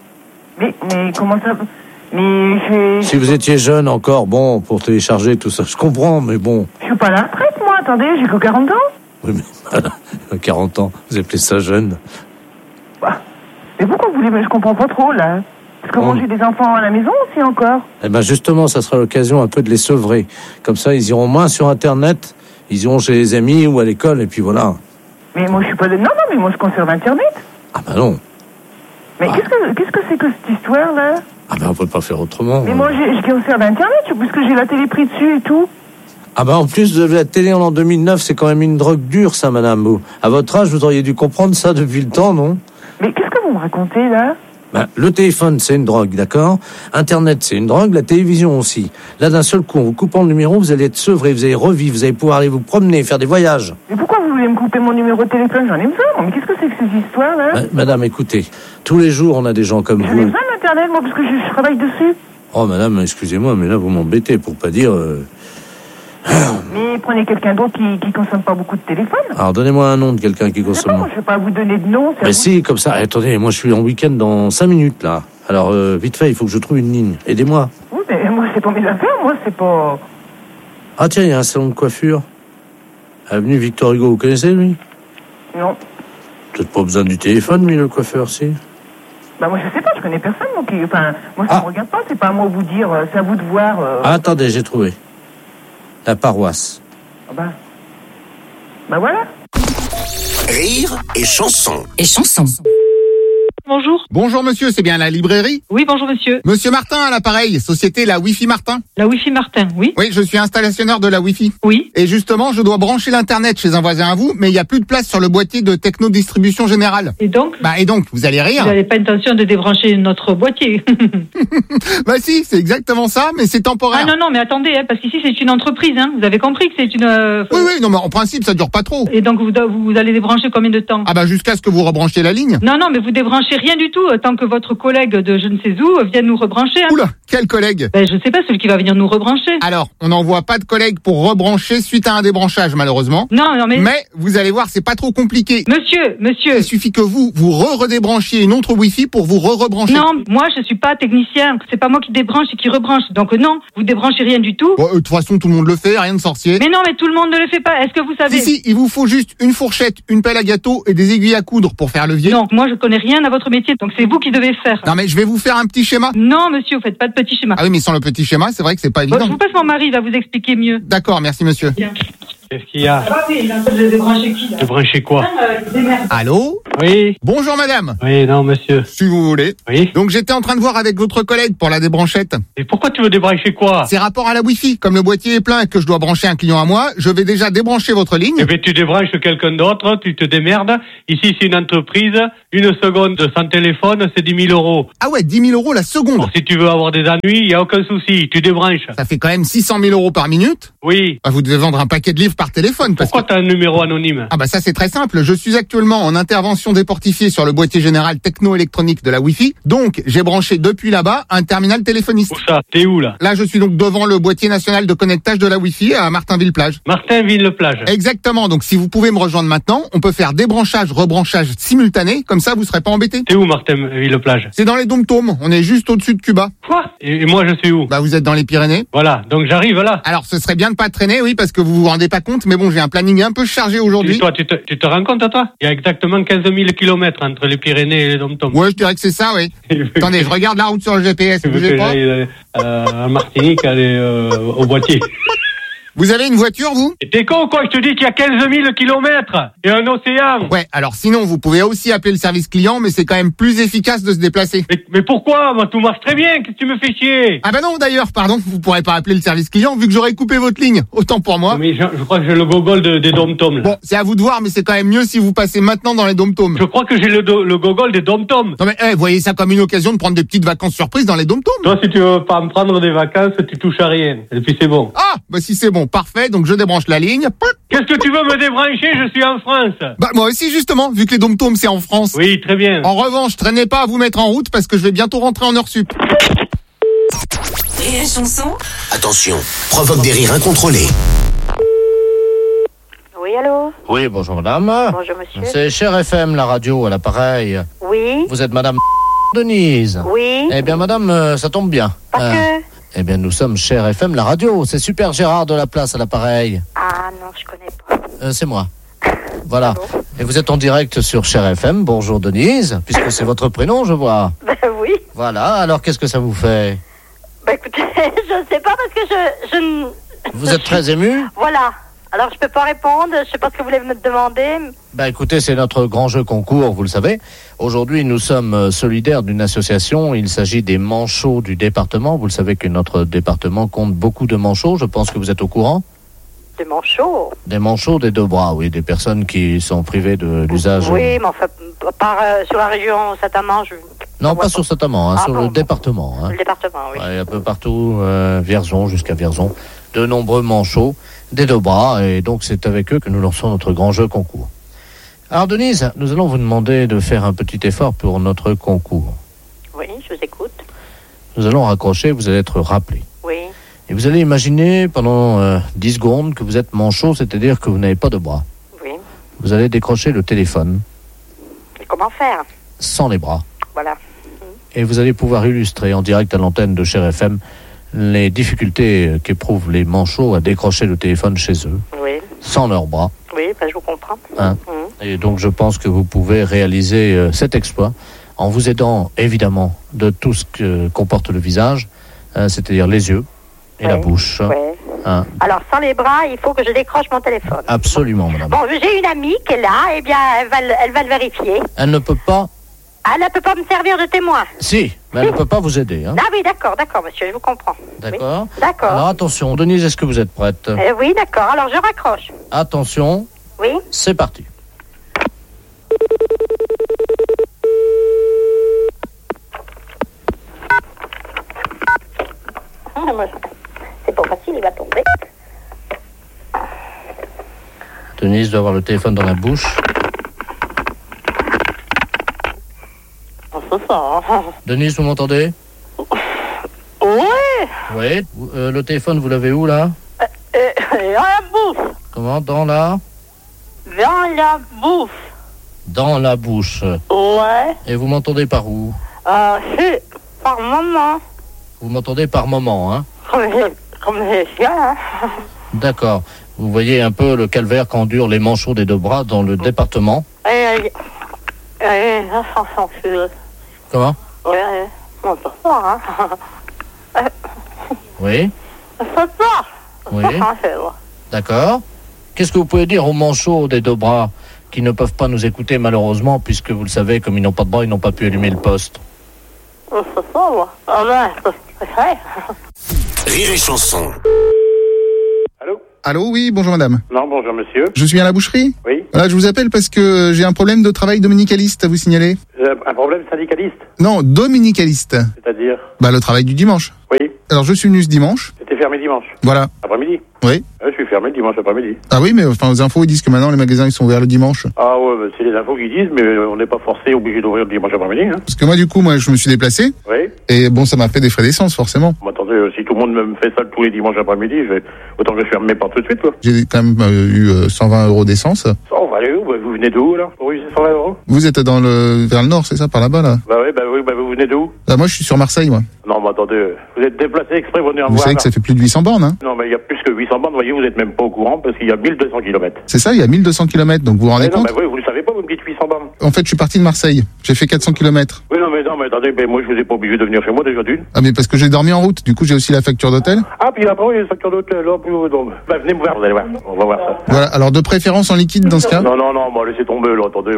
Mais comment ça... Mais si vous étiez jeune encore, bon, pour télécharger tout ça, je comprends, mais bon. Je suis pas à la retraite, moi, attendez, j'ai que 40 ans. Oui, mais voilà, 40 ans, vous appelez ça jeune. Bah, mais pourquoi vous voulez, mais je comprends pas trop, là. Parce que moi, j'ai des enfants à la maison aussi, encore. Eh ben, justement, ça sera l'occasion un peu de les sevrer. Comme ça, ils iront moins sur Internet, ils iront chez les amis ou à l'école, et puis voilà. Mais moi, je suis pas de... Non, mais moi, je conserve Internet. Ah bah non. Mais qu'est-ce que c'est que cette histoire-là? Ah ben on peut pas faire autrement. Mais moi je conserve Internet puisque j'ai la télé prise dessus et tout. Ah ben en plus de la télé en 2009, c'est quand même une drogue dure ça, madame. À votre âge, vous auriez dû comprendre ça depuis le temps, non? Mais qu'est-ce que vous me racontez là? Ben, le téléphone, c'est une drogue, d'accord? Internet, c'est une drogue, la télévision aussi. Là, d'un seul coup, en vous coupant le numéro, vous allez être sevré, vous allez revivre, vous allez pouvoir aller vous promener, faire des voyages. Mais pourquoi vous voulez me couper mon numéro de téléphone? J'en ai besoin, mais qu'est-ce que c'est que ces histoires-là? Madame, écoutez, tous les jours, on a des gens comme vous. J'en ai besoin d'Internet, moi, parce que je travaille dessus. Oh, madame, excusez-moi, mais là, vous m'embêtez, pour pas dire... Mais prenez quelqu'un d'autre qui consomme pas beaucoup de téléphone. Alors, donnez-moi un nom de quelqu'un qui consomme... Je vais pas vous donner de nom. Mais si, comme ça, attendez, moi, je suis en week-end dans 5 minutes, là. Alors, vite fait, il faut que je trouve une ligne. Aidez-moi. Oui, mais moi, c'est pas mes affaires, moi, c'est pas... Ah, tiens, il y a un salon de coiffure. Avenue Victor Hugo, vous connaissez, lui? Non. Peut-être pas besoin du téléphone, lui, le coiffeur, si? Bah, moi, je sais pas, je connais personne, moi, moi, ça me regarde pas, c'est pas à moi de vous dire, c'est à vous de voir... Ah, attendez, j'ai trouvé. La paroisse. Ah bah voilà. Rire et chanson. Et chanson. Bonjour. Bonjour monsieur, c'est bien la librairie? Oui, bonjour monsieur. Monsieur Martin à l'appareil, société la Wi-Fi Martin. La Wi-Fi Martin, oui. Oui, je suis installationneur de la Wi-Fi. Oui. Et justement, je dois brancher l'internet chez un voisin à vous, mais il n'y a plus de place sur le boîtier de Techno Distribution Générale. Et donc? Et donc, vous allez rire. Vous n'avez pas intention de débrancher notre boîtier? Bah si, c'est exactement ça, mais c'est temporaire. Ah non, mais attendez, parce qu'ici c'est une entreprise, hein. Vous avez compris que c'est une... Oui, non, mais en principe, ça dure pas trop. Et donc vous allez débrancher combien de temps? Ah bah jusqu'à ce que vous rebranchiez la ligne. Non, mais vous débranchez rien du tout, tant que votre collègue de je ne sais où vienne nous rebrancher. Hein. Oula, quel collègue? Je sais pas, celui qui va venir nous rebrancher. Alors, on n'envoie pas de collègue pour rebrancher suite à un débranchage, malheureusement. Non, mais... Mais, vous allez voir, c'est pas trop compliqué. Monsieur. Il suffit que vous redébranchiez une autre Wi-Fi pour vous rebrancher. Non, moi, je suis pas technicien. C'est pas moi qui débranche et qui rebranche. Donc non, vous débranchez rien du tout. De toute façon, tout le monde le fait, rien de sorcier. Mais non, mais tout le monde ne le fait pas. Est-ce que vous savez... Si, il vous faut juste une fourchette, une pelle à gâteau et des aiguilles à coudre pour faire levier. Non, moi, je connais rien à votre métier, donc c'est vous qui devez faire. Non, mais je vais vous faire un petit schéma. Non, monsieur, vous faites pas de petit schéma. Ah oui, mais sans le petit schéma, c'est vrai que c'est pas évident. Je vous passe mon mari, il va vous expliquer mieux. D'accord, merci monsieur. Bien. Qu'est-ce qu'il y a? Ah oui, il a de débrancher qui là? Débrancher quoi? Allô? Oui. Bonjour madame. Oui, non monsieur. Si vous voulez. Oui. Donc j'étais en train de voir avec votre collègue pour la débranchette. Et pourquoi tu veux débrancher quoi? C'est rapport à la Wi-Fi. Comme le boîtier est plein et que je dois brancher un client à moi, je vais déjà débrancher votre ligne. Eh bien tu débranches quelqu'un d'autre, tu te démerdes. Ici c'est une entreprise, une seconde sans téléphone c'est 10 000 euros. Ah ouais, 10 000 euros la seconde. Alors, si tu veux avoir des ennuis, il n'y a aucun souci, tu débranches. Ça fait quand même 600 000 euros par minute. Oui. Bah, vous devez vendre un paquet de livres par téléphone. Pourquoi t'as un numéro anonyme? Ah bah ça c'est très simple, je suis actuellement en intervention déportifiée sur le boîtier général techno-électronique de la Wi-Fi, donc j'ai branché depuis là-bas un terminal téléphoniste. Où ça? T'es où là? Là je suis donc devant le boîtier national de connectage de la Wi-Fi à Martinville-Plage. Martinville-Plage. Exactement, donc si vous pouvez me rejoindre maintenant, on peut faire débranchage, rebranchage simultané, comme ça vous serez pas embêtés. T'es où Martinville-Plage? C'est dans les Dom-Tom, on est juste au-dessus de Cuba. Quoi? Et moi je suis où? Bah vous êtes dans les Pyrénées. Voilà, donc j'arrive là. Alors ce serait bien de pas traîner, oui, parce que vous vous rendez pas compte, mais bon j'ai un planning un peu chargé aujourd'hui. Et toi, tu te rends compte à toi? Il y a exactement 15 000 kilomètres entre les Pyrénées et les Dom-Tom. Ouais, je dirais que c'est ça, oui. Attendez, je regarde la route sur le GPS, bougez pas. À Martinique, aller au Boîtier. Vous avez une voiture, vous? Et t'es con, quoi? Je te dis qu'il y a 15 000 kilomètres et un océan. Ouais, alors sinon, vous pouvez aussi appeler le service client, mais c'est quand même plus efficace de se déplacer. Mais pourquoi? Moi, tout marche très bien. Qu'est-ce que tu me fais chier? Ah bah non, d'ailleurs, pardon, vous pourrez pas appeler le service client vu que j'aurais coupé votre ligne. Autant pour moi. Mais je crois que j'ai le gogol des Dom-Tom, là. Bon, c'est à vous de voir, mais c'est quand même mieux si vous passez maintenant dans les Dom-Tom. Je crois que j'ai le gogol des Dom-Tom. Non mais, voyez ça comme une occasion de prendre des petites vacances surprises dans les Dom-Tom. Toi, si tu veux pas me prendre des vacances, tu touches à rien. Et puis c'est bon. Ah, bah si c'est bon, parfait, donc je débranche la ligne. Qu'est-ce que tu veux me débrancher? Je suis en France. Bah moi aussi justement, vu que les Dom-Tom c'est en France. Oui, très bien. En revanche, traînez pas à vous mettre en route parce que je vais bientôt rentrer en heure sup. Et la chanson? Attention, provoque des rires incontrôlés. Oui, allô? Oui, bonjour madame. Bonjour monsieur. C'est Cher FM, la radio, à l'appareil. Oui. Vous êtes madame Denise? Oui. Eh bien madame, ça tombe bien. Parce que... Eh bien nous sommes Cher FM, la radio. C'est Super Gérard de la Place à l'appareil. Ah non, je connais pas. C'est moi. Voilà. Ah bon? Et vous êtes en direct sur Cher FM. Bonjour Denise, puisque c'est votre prénom, je vois. Ben oui. Voilà, alors qu'est-ce que ça vous fait? Bah écoutez, je sais pas parce que je Vous êtes très ému? Voilà. Alors je peux pas répondre, je sais pas ce que vous voulez me demander. Bah écoutez, c'est notre grand jeu concours, vous le savez. Aujourd'hui, nous sommes solidaires d'une association. Il s'agit des manchots du département. Vous le savez que notre département compte beaucoup de manchots. Je pense que vous êtes au courant. Des manchots? Des manchots des deux bras, oui. Des personnes qui sont privées de l'usage. Oui, mais enfin, sur la région Saint-Amand, Non, pas sur Saint-Amand, sur le département. Le département, oui. Ouais, un peu partout, Vierzon jusqu'à Vierzon. De nombreux manchots des deux bras. Et donc, c'est avec eux que nous lançons notre grand jeu concours. Alors, Denise, nous allons vous demander de faire un petit effort pour notre concours. Oui, je vous écoute. Nous allons raccrocher, vous allez être rappelé. Oui. Et vous allez imaginer pendant 10 secondes que vous êtes manchot, c'est-à-dire que vous n'avez pas de bras. Oui. Vous allez décrocher le téléphone. Et comment faire? Sans les bras. Voilà. Et vous allez pouvoir illustrer en direct à l'antenne de Cher FM les difficultés qu'éprouvent les manchots à décrocher le téléphone chez eux. Oui. Sans leurs bras. Oui, ben je vous comprends. Hein. Et donc je pense que vous pouvez réaliser cet exploit en vous aidant évidemment de tout ce que comporte le visage, c'est-à-dire les yeux et la bouche. Oui. Hein. Alors sans les bras, il faut que je décroche mon téléphone. Absolument, madame. Bon, j'ai une amie qui est là, eh bien elle va le vérifier. Elle ne peut pas... Elle ne peut pas me servir de témoin. Si, mais elle ne peut pas vous aider. Hein. Ah oui, d'accord, monsieur, je vous comprends. D'accord. Oui. D'accord. Alors attention, Denise, est-ce que vous êtes prête? Oui, d'accord, alors je raccroche. Attention. Oui. C'est parti. C'est pas facile, il va tomber. Denise doit avoir le téléphone dans la bouche. C'est ça. Denise, vous m'entendez? Oui. Oui. Le téléphone, vous l'avez où, là? Dans la bouche. Comment? Dans la... Dans la bouche. Dans la bouche. Ouais. Et vous m'entendez par où? C'est par moment. Vous m'entendez par moment, hein? Comme les chiens, hein. D'accord. Vous voyez un peu le calvaire qu'endurent les manchots des deux bras dans le département. La chanson, Comment? Oui, on peut pas, hein. Oui. On peut pas. Oui. D'accord. Qu'est-ce que vous pouvez dire aux manchots des deux bras qui ne peuvent pas nous écouter malheureusement, puisque vous le savez, comme ils n'ont pas de bras, ils n'ont pas pu allumer le poste. Rire et chanson. Allô, oui, bonjour madame. Non, bonjour monsieur. Je suis à la boucherie. Oui. Voilà, je vous appelle parce que j'ai un problème de travail dominicaliste à vous signaler. Un problème syndicaliste? Non, dominicaliste. C'est-à-dire? Le travail du dimanche. Oui. Alors je suis venu ce dimanche. C'était fermé dimanche? Voilà. Après-midi? Oui. Je suis fermé le dimanche après-midi. Ah oui, mais enfin aux infos ils disent que maintenant les magasins ils sont ouverts le dimanche. Ah ouais, c'est les infos qu'ils disent, mais on n'est pas obligé d'ouvrir le dimanche après-midi. Hein. Parce que moi je me suis déplacé. Oui. Et bon, ça m'a fait des frais d'essence forcément. Attendez, si tout le monde me fait ça tous les dimanches après-midi, autant que je ferme mes portes tout de suite quoi. J'ai quand même eu 120 € d'essence. On va aller où? Vous venez d'où là? Oui, c'est 120 €. Vous êtes vers le nord, c'est ça, par là-bas là? Bah oui, vous venez d'où? Moi je suis sur Marseille moi. Non mais attendez, vous êtes déplacé exprès pour venir me voir. Vous savez que ça fait plus de 800 bornes hein? Non mais il y a plus que 800 bornes, voyez, vous êtes même pas au courant parce qu'il y a 1200 km. C'est ça, il y a 1200 km, donc vous vous rendez compte? Non mais oui, vous le savez pas, vous me dites 800 bornes. En fait je suis parti de Marseille, j'ai fait 400 km. Oui non mais attendez, moi je vous ai pas obligé de venir chez moi déjà d'une. Ah mais parce que j'ai dormi en route, du coup j'ai aussi la facture d'hôtel. Ah puis après il y a la facture d'hôtel, là, venez me voir, vous allez voir, on va voir ça. Voilà, alors de préférence en liquide dans ce cas? Non, laissez tomber là, attendez,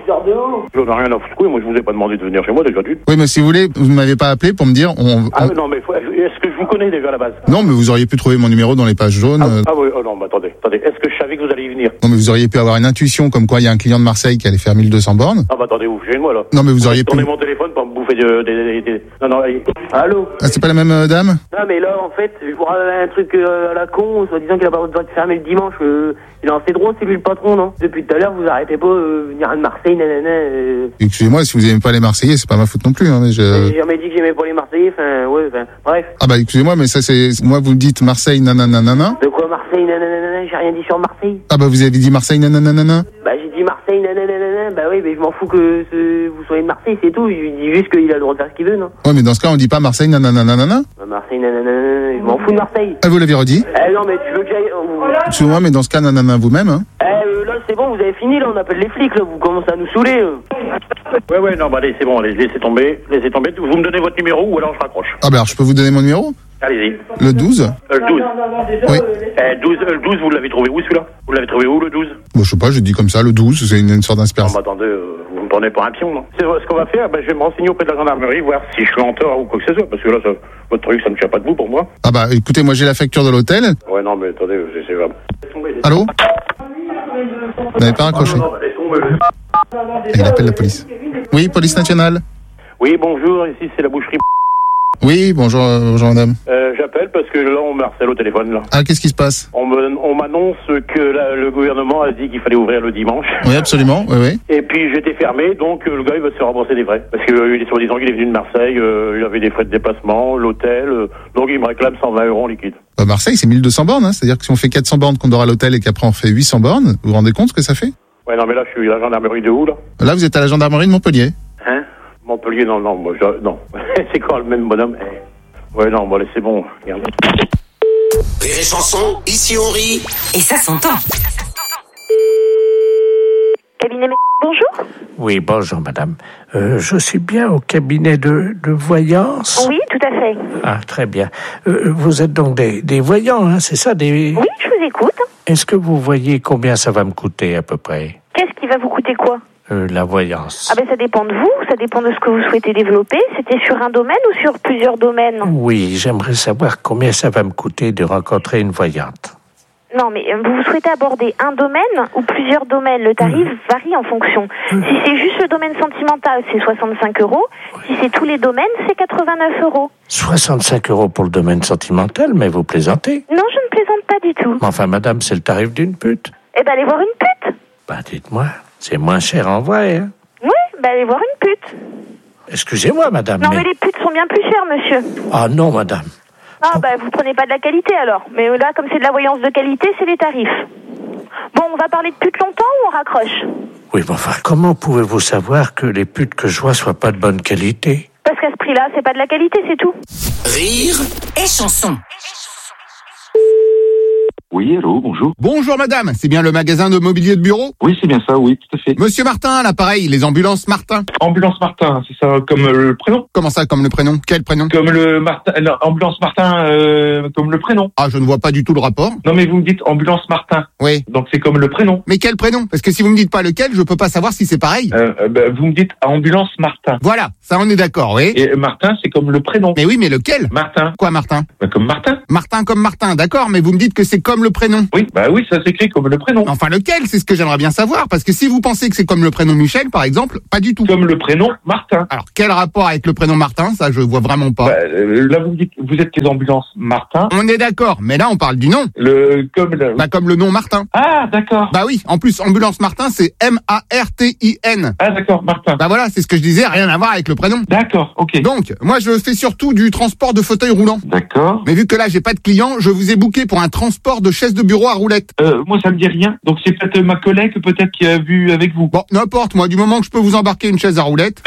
j'en ai rien à foutre, moi je vous ai pas demandé de venir chez moi déjà d'une. Oui mais si vous voulez, vous ne m'avez pas appelé pour me dire Ah non mais est-ce que je vous connais déjà à la base? Non mais vous auriez pu trouver mon numéro dans les pages jaunes. Ah oui, non mais attendez, est-ce que je savais que vous alliez y venir? Non mais vous auriez pu avoir une intuition comme quoi il y a un client de Marseille qui allait faire 1200 bornes. Ah bah attendez, vous faites moi là. Non mais vous auriez pu... tourner mon téléphone pour me bouffer des... Non, allô? Ah c'est pas la même dame? Non mais là en fait, je vous ramène un truc à la con, soit disant qu'il a pas le droit de fermer le dimanche. Il en fait drôle, c'est lui le patron, non? Depuis tout à l'heure, vous arrêtez pas venir à Marseille, nanana. Excusez-moi, si vous aimez pas les Marseillais, c'est pas ma faute non plus. Hein, mais j'ai jamais dit que j'aimais pas les Marseillais, bref. Ah bah excusez-moi, mais ça c'est... Moi vous dites Marseille, nanana. De quoi Marseille, nanana? J'ai rien dit sur Marseille. Ah bah vous avez dit Marseille, nanana. Bah j'ai dit Marseille, nanana. Bah oui, mais je m'en fous que vous soyez de Marseille, c'est tout. Je dis juste qu'il a le droit de faire ce qu'il veut, non? Ouais, mais dans ce cas, on dit pas Marseille, nanana. Bah Marseille, nanana, je m'en fous de Marseille. Ah, vous l'avez redit? Non, mais tu veux que j'aille... Excusez-moi, mais dans ce cas, nanana vous-même, hein? Là, c'est bon, vous avez fini, là, on appelle les flics, là, vous commencez à nous saouler. Ouais, non, bah allez, c'est bon, laissez tomber. Vous me donnez votre numéro ou alors je raccroche. Ah bah alors, je peux vous donner mon numéro? Allez-y. Le 12? Le 12. Oui. Le 12, vous l'avez trouvé où celui-là? Vous l'avez trouvé où le 12? Bon, je sais pas, j'ai dit comme ça, le 12, c'est une sorte d'inspiration. Non, bah attendez, vous me prenez pour un pion, non? C'est ce qu'on va faire, je vais me renseigner auprès de la gendarmerie, voir si je suis en tort ou quoi que ce soit, parce que là, votre truc, ça ne tient pas debout pour moi. Ah bah écoutez, moi j'ai la facture de l'hôtel. Ouais, non, mais attendez, c'est vraiment... Allô? Vous n'avez pas raccroché? Il appelle la police. Oui, police nationale. Oui, bonjour, ici c'est la boucherie. Oui, bonjour madame. J'appelle parce que là on me harcèle au téléphone là. Ah, qu'est-ce qui se passe? On m'annonce que le gouvernement a dit qu'il fallait ouvrir le dimanche. Oui, absolument, oui. Et puis j'étais fermé, donc le gars il va se faire rembourser des frais. Parce que il est soi-disant qu'il est venu de Marseille, il avait des frais de déplacement, l'hôtel, donc il me réclame 120 € en liquide. Bah Marseille c'est 1200 bornes, hein, c'est-à-dire que si on fait 400 bornes qu'on dort à l'hôtel et qu'après on fait 800 bornes, vous vous rendez compte ce que ça fait? Ouais, non mais là je suis à la gendarmerie de où là? Là vous êtes à la gendarmerie de Montpellier. Hein? Montpellier, non, non. C'est quoi le même bonhomme? Ouais, non, bon, allez, c'est bon, regarde. Rire et chanson, ici on rit. Et ça s'entend. Cabinet, bonjour. Oui, bonjour madame. Je suis bien au cabinet de voyance. Oui, tout à fait. Ah, très bien. Vous êtes donc des voyants, hein, c'est ça des... Oui, je vous écoute. Est-ce que vous voyez combien ça va me coûter à peu près? Qu'est-ce qui va vous coûter quoi? La voyance. Ah ben ça dépend de vous, ça dépend de ce que vous souhaitez développer. C'était sur un domaine ou sur plusieurs domaines? Oui, j'aimerais savoir combien ça va me coûter de rencontrer une voyante. Non, mais vous souhaitez aborder un domaine ou plusieurs domaines? Le tarif varie en fonction. Si c'est juste le domaine sentimental, c'est 65 €. Si c'est tous les domaines, c'est 89 €. 65 € pour le domaine sentimental, mais vous plaisantez? Non, je ne plaisante pas du tout. Enfin, madame, c'est le tarif d'une pute. Eh ben, allez voir une pute. Bah, dites-moi, c'est moins cher en vrai, hein? Oui, ben, allez voir une pute. Excusez-moi, madame. Non, mais les putes sont bien plus chères, monsieur. Ah non, madame. Ah, ben, vous prenez pas de la qualité, alors. Mais là, comme c'est de la voyance de qualité, c'est les tarifs. Bon, on va parler de putes longtemps ou on raccroche? Oui, mais enfin, comment pouvez-vous savoir que les putes que je vois soient pas de bonne qualité? Parce qu'à ce prix-là, c'est pas de la qualité, c'est tout. Rire et chanson. Oui, allô, bonjour. Bonjour madame, c'est bien le magasin de mobilier de bureau? Oui, c'est bien ça, oui, tout à fait. Monsieur Martin, à l'appareil, les ambulances Martin. Ambulance Martin, c'est ça, comme le prénom? Comment ça, comme le prénom? Quel prénom? Comme le Martin, ambulance Martin, comme le prénom. Ah, je ne vois pas du tout le rapport. Non, mais vous me dites ambulance Martin. Oui. Donc c'est comme le prénom. Mais quel prénom? Parce que si vous me dites pas lequel, je peux pas savoir si c'est pareil. Vous me dites ambulance Martin. Voilà, ça on est d'accord, oui. Et Martin, c'est comme le prénom. Mais oui, mais lequel? Martin. Quoi, Martin? Comme Martin. Martin comme Martin, d'accord, mais vous me dites que c'est comme le prénom. Oui, oui, ça s'écrit comme le prénom. Enfin, lequel? C'est ce que j'aimerais bien savoir, parce que si vous pensez que c'est comme le prénom Michel, par exemple, pas du tout. Comme le prénom Martin. Alors, quel rapport avec le prénom Martin? Ça, je vois vraiment pas. Là, vous me dites, vous êtes les ambulances Martin. On est d'accord, mais là, on parle du nom. Comme le nom Martin. Ah, d'accord. Bah oui, en plus, ambulance Martin, c'est M-A-R-T-I-N. Ah, d'accord, Martin. Bah voilà, c'est ce que je disais, rien à voir avec le prénom. D'accord, ok. Donc, moi, je fais surtout du transport de fauteuils roulants. D'accord. Mais vu que là, j'ai pas de clients, je vous ai booké pour un transport de chaises de bureau à roulettes. Moi, ça me dit rien. Donc, c'est peut-être ma collègue, peut-être, qui a vu avec vous. Bon, n'importe, moi, du moment que je peux vous embarquer une chaise à roulettes.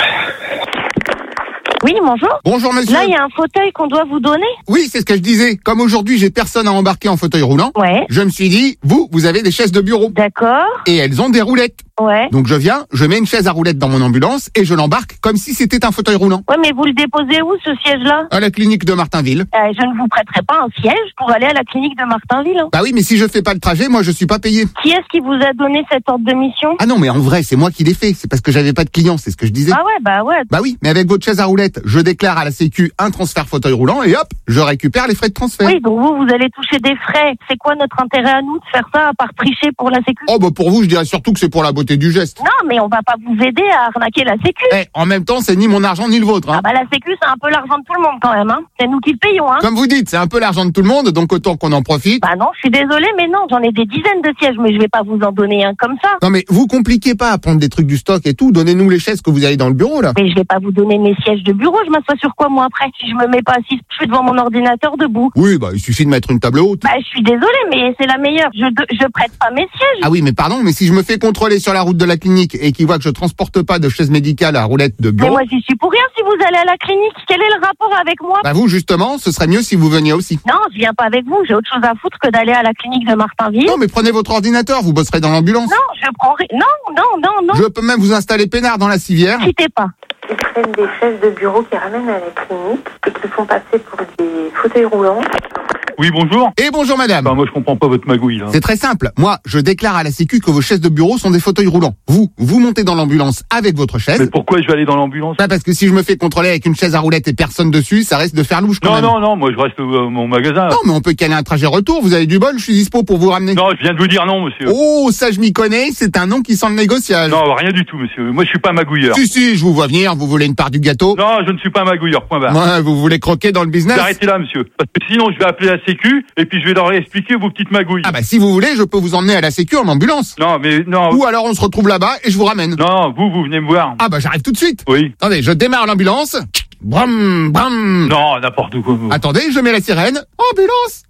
Oui, bonjour. Bonjour, monsieur. Là, il y a un fauteuil qu'on doit vous donner. Oui, c'est ce que je disais. Comme aujourd'hui, j'ai personne à embarquer en fauteuil roulant. Ouais. Je me suis dit, vous avez des chaises de bureau. D'accord. Et elles ont des roulettes. Ouais. Donc je viens, je mets une chaise à roulettes dans mon ambulance et je l'embarque comme si c'était un fauteuil roulant. Ouais, mais vous le déposez où, ce siège-là? À la clinique de Martinville. Je ne vous prêterai pas un siège pour aller à la clinique de Martinville. Hein. Bah oui, mais si je fais pas le trajet, moi je suis pas payé. Qui est-ce qui vous a donné cet ordre de mission? Ah non, mais en vrai, c'est moi qui l'ai fait. C'est parce que j'avais pas de clients, c'est ce que je disais. Ah ouais, bah ouais. Bah oui, mais avec votre chaise à roulettes, je déclare à la Sécu un transfert fauteuil roulant et hop, je récupère les frais de transfert. Oui, donc vous allez toucher des frais. C'est quoi notre intérêt à nous de faire ça à part tricher pour la Sécu? Oh bah pour vous, je dirais surtout que c'est pour la beauté du geste. Non, mais on va pas vous aider à arnaquer la Sécu. En même temps, c'est ni mon argent ni le vôtre. Hein. Ah bah la Sécu, c'est un peu l'argent de tout le monde quand même. Hein. C'est nous qui le payons. Hein. Comme vous dites, c'est un peu l'argent de tout le monde, donc autant qu'on en profite. Bah non, je suis désolée, mais non, j'en ai des dizaines de sièges, mais je vais pas vous en donner un comme ça. Non mais vous compliquez pas à prendre des trucs du stock et tout, donnez-nous les chaises que vous avez dans le bureau là. Mais je vais pas vous donner mes sièges de bureau, je m'assois sur quoi moi après? Si je me mets pas assise, je suis devant mon ordinateur debout. Oui, bah il suffit de mettre une table haute. Bah je suis désolée, mais c'est la meilleure. Je prête pas mes sièges. Ah oui, mais pardon, mais si je me fais contrôler sur la route de la clinique et qu'ils voient que je transporte pas de chaise médicale à roulette de bureau. Mais moi j'y suis pour rien si vous allez à la clinique. Quel est le rapport avec moi? Bah vous justement, ce serait mieux si vous veniez aussi. Non, je viens pas avec vous, j'ai autre chose à foutre que d'aller à la clinique de Martinville. Non mais prenez votre ordinateur, vous bosserez dans l'ambulance. Non, je prendrai. Non. Je peux même vous installer peinard dans la civière. Quittez pas. Ils prennent des chaises de bureau qui ramènent à la clinique et qui font passer pour des fauteuils roulants. Oui, bonjour. Et bonjour madame. Moi je comprends pas votre magouille là. C'est très simple. Moi, je déclare à la Sécu que vos chaises de bureau sont des fauteuils roulants. Vous montez dans l'ambulance avec votre chaise. Mais pourquoi je vais aller dans l'ambulance? Parce que si je me fais contrôler avec une chaise à roulettes et personne dessus, ça risque de faire louche quand même. Non, moi je reste à mon magasin. Non, mais on peut caler un trajet retour, vous avez du bol, je suis dispo pour vous ramener. Non, je viens de vous dire non, monsieur. Oh, ça je m'y connais, c'est un nom qui sent le négociage. Non, rien du tout, monsieur. Moi je suis pas magouilleur. Si, je vous vois venir, vous voulez une part du gâteau? Non, je ne suis pas magouilleur, point barre. Ouais, vous voulez croquer dans le business? Arrêtez là, monsieur. Parce que sinon je vais appeler la Sécu et puis je vais leur expliquer vos petites magouilles. Ah bah si vous voulez, je peux vous emmener à la Sécu en ambulance. Non, mais non. Ou alors on se retrouve là-bas et je vous ramène. Non, vous venez me voir. Ah bah j'arrive tout de suite. Oui. Attendez, je démarre l'ambulance. Bram, bram. Non, n'importe quoi. Attendez, je mets la sirène. Ambulance.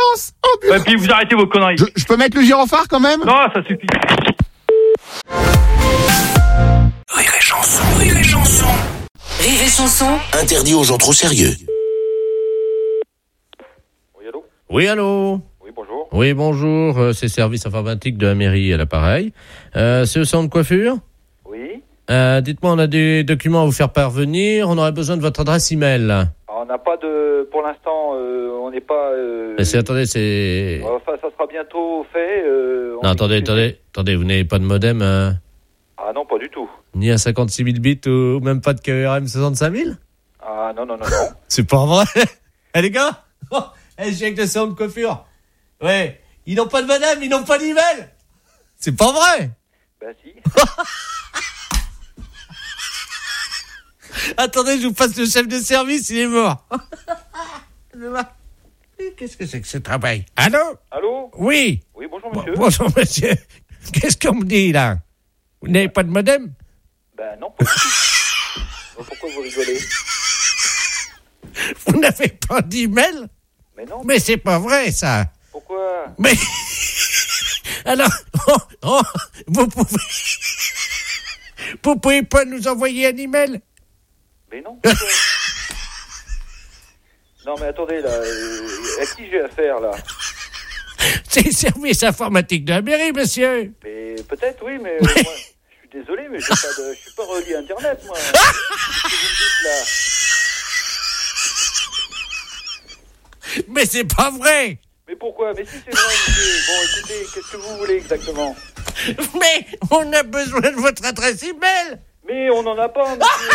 Et puis vous arrêtez vos conneries. Je peux mettre le gyrophare quand même? Non, ça suffit. Rire et chanson. Rire et chanson. Rire et chanson. Interdit aux gens trop sérieux. Oui, allô? Oui, bonjour. Oui, bonjour. C'est service informatique de la mairie à l'appareil. C'est le salon de coiffure? Oui. Dites-moi, on a des documents à vous faire parvenir. On aurait besoin de votre adresse email. On n'a pas de... Pour l'instant, on n'est pas... Attendez, c'est... Enfin, ça sera bientôt fait. Non, attendez, vous n'avez pas de modem Ah non, pas du tout. ni à 56 000 bits ou même pas de KRM 65 000? Ah non. C'est pas vrai. Les gars, je viens avec le salon de coiffure. Ouais, ils n'ont pas de madame, ils n'ont pas d'email. C'est pas vrai. Ben si. Attendez, je vous passe le chef de service, il est mort. Qu'est-ce que c'est que ce travail? Allô? Oui. Oui, bonjour monsieur. Bonjour monsieur. Qu'est-ce qu'on me dit là? Vous n'avez pas de modem? Ben non, pas du tout. Pourquoi vous rigolez? Vous n'avez pas d'email? Mais non. Mais c'est pas vrai ça. Pourquoi? Mais alors, vous pouvez pas nous envoyer un email? Mais non. Non mais attendez là, à qui j'ai affaire là? C'est le service informatique de la mairie, monsieur. Mais peut-être, oui, mais moi, je suis désolé, mais je suis pas relié à Internet, moi. Qu'est-ce que vous me dites, là? Mais c'est pas vrai. Mais pourquoi? Mais si c'est vrai, monsieur. Bon, écoutez, qu'est-ce que vous voulez exactement? Mais on a besoin de votre adresse email. Mais on n'en a pas, monsieur.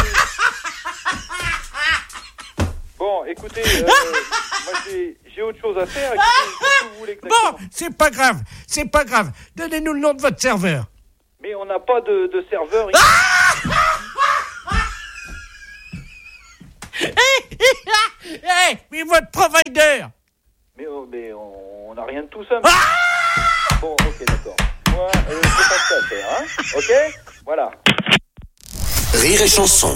Bon, écoutez, moi j'ai autre chose à faire. Écoutez, qu'est-ce que vous voulez exactement? Bon, c'est pas grave. Donnez-nous le nom de votre serveur. Mais on n'a pas de serveur. Mais votre provider. Mais on n'a rien de tout ça. Bon, ok, d'accord. Moi, c'est pas ça à faire, hein. Ok? Voilà. Rire et chanson.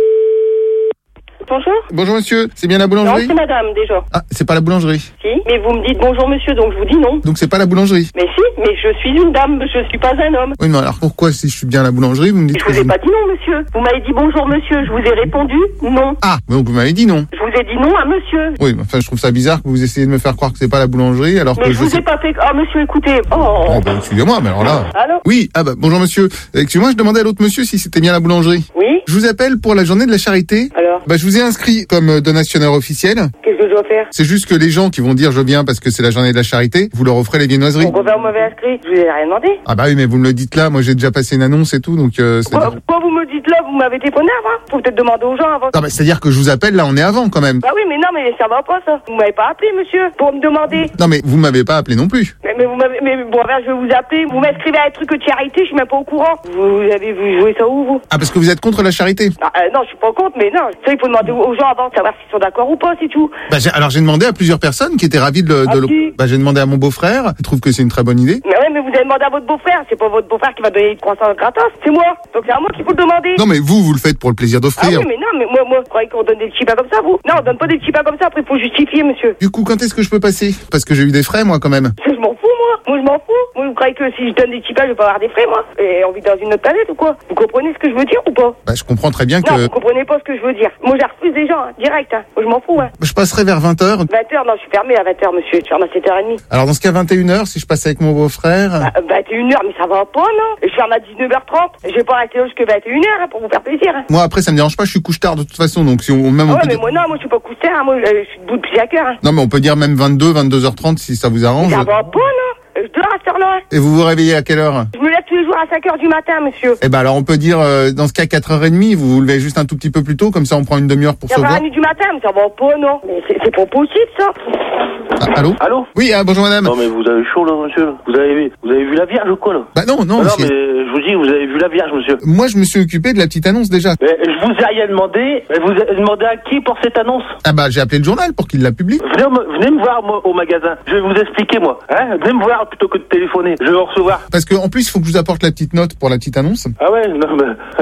Bonjour. Bonjour monsieur, c'est bien la boulangerie? Non, c'est madame, déjà. Ah, c'est pas la boulangerie. Si, mais vous me dites bonjour monsieur, donc je vous dis non. Donc c'est pas la boulangerie. Mais si, mais je suis une dame, je suis pas un homme. Oui, mais alors pourquoi si je suis bien à la boulangerie, vous me dites Je vous ai pas dit non monsieur. Vous m'avez dit bonjour monsieur, je vous ai répondu non. Ah, donc vous m'avez dit non. Je vous ai dit non à monsieur. Oui, mais enfin je trouve ça bizarre que vous essayez de me faire croire que c'est pas la boulangerie alors mais que je vous ai pas fait... Oh monsieur, écoutez. Oh bah excusez-moi, mais alors là... Allô? Oui, ah bah bonjour monsieur. Excusez-moi, je demandais à l'autre monsieur si c'était bien la boulangerie. Oui. Je vous appelle pour la journée de la charité. Alors? Bah je vous ai inscrit comme donationnaire officiel. Qu'est-ce que je dois faire? C'est juste que les gens qui vont dire je viens parce que c'est la journée de la charité, vous leur offrez les viennoiseries. Pourquoi vous m'avez inscrit? Je vous ai rien demandé. Ah bah oui, mais vous me le dites là, moi j'ai déjà passé une annonce et tout, donc Pourquoi vous me dites là, vous m'avez téléphoné avant? Faut peut-être demander aux gens avant. Non, bah c'est-à-dire que je vous appelle là, on est avant quand même. Bah oui, mais non, mais ça va pas ça. Vous m'avez pas appelé monsieur, pour me demander. Non mais vous m'avez pas appelé non plus. Mais bon, je vais vous appeler. Vous m'inscrivez à un truc de charité, je suis même pas au courant. Vous avez joué ça où, vous? Ah, parce que vous êtes contre la charité? Non, je suis pas contre, mais non. Ça, il faut demander aux gens avant de savoir s'ils sont d'accord ou pas, c'est tout. Bah, alors j'ai demandé à plusieurs personnes qui étaient ravies Bah, j'ai demandé à mon beau-frère, il trouve que c'est une très bonne idée. Mais ouais, mais vous avez demandé à votre beau-frère. C'est pas votre beau-frère qui va donner une croissance gratos, c'est moi. Donc c'est à moi qu'il faut le demander. Non, mais vous le faites pour le plaisir d'offrir. Ah oui, mais non, mais moi, vous croyez qu'on donne des petits pas comme ça, vous? Non, on donne pas des petits pas comme ça, après il faut justifier, monsieur. Du coup, quand est-ce que je peux passer? Parce que j'ai eu des frais, moi, quand même. Je m'en fous, moi. Moi, je m'en fous. Moi, vous croyez que si je donne des petits pas, je vais pas avoir des frais, moi? Et on vit dans une autre planète ou quoi? Vous comprenez ce que je veux dire ou pas? Bah, je comprends très bien que... Non, vous comprenez pas ce que je veux dire. Moi, je refuse des gens, hein, direct, hein. Moi, je m'en fous, hein. Je passerai vers 20h. 20h, non, je suis fermé à 20h, monsieur. Je ferme à 7h30. Alors, dans ce cas, 21h, si je passe avec mon beau-frère... 21h, mais ça va pas, non? Je ferme à 19h30. Je vais pas rester là jusqu'à 21h, hein, pour vous faire plaisir, hein. Moi, après, ça me dérange pas, je suis couche-tard de toute façon, donc si on... Même mais moi, non, moi, je suis pas couche-tard, hein. Moi, je suis debout depuis 5 heures, hein. Non, mais on peut dire même 22h30 si ça vous arrange. Ça va pas, non? Je dors à cette heure-là. Et vous vous réveillez à quelle heure? Je me lève tous les jours à 5h du matin, monsieur. Eh ben alors on peut dire, dans ce cas, 4h30, vous vous levez juste un tout petit peu plus tôt, comme ça on prend une demi-heure pour se voir. 4h30 du matin, mais ça va pas, non? Mais c'est pas possible, ça. Ah, allô? Allô? Oui, bonjour madame. Non mais vous avez chaud là, monsieur. Vous avez vu la Vierge ou quoi là? Bah non, non, mais je vous dis, vous avez vu la Vierge, monsieur. Moi je me suis occupé de la petite annonce déjà. Mais je vous ai rien demandé. Vous avez demandé à qui pour cette annonce? Ah bah j'ai appelé le journal pour qu'il la publie. Venez me voir moi, au magasin. Je vais vous expliquer moi. Hein? Venez me voir plutôt que de téléphoner. Je vais vous recevoir. Parce que en plus il faut que je vous apporte la petite note pour la petite annonce. Ah ouais, non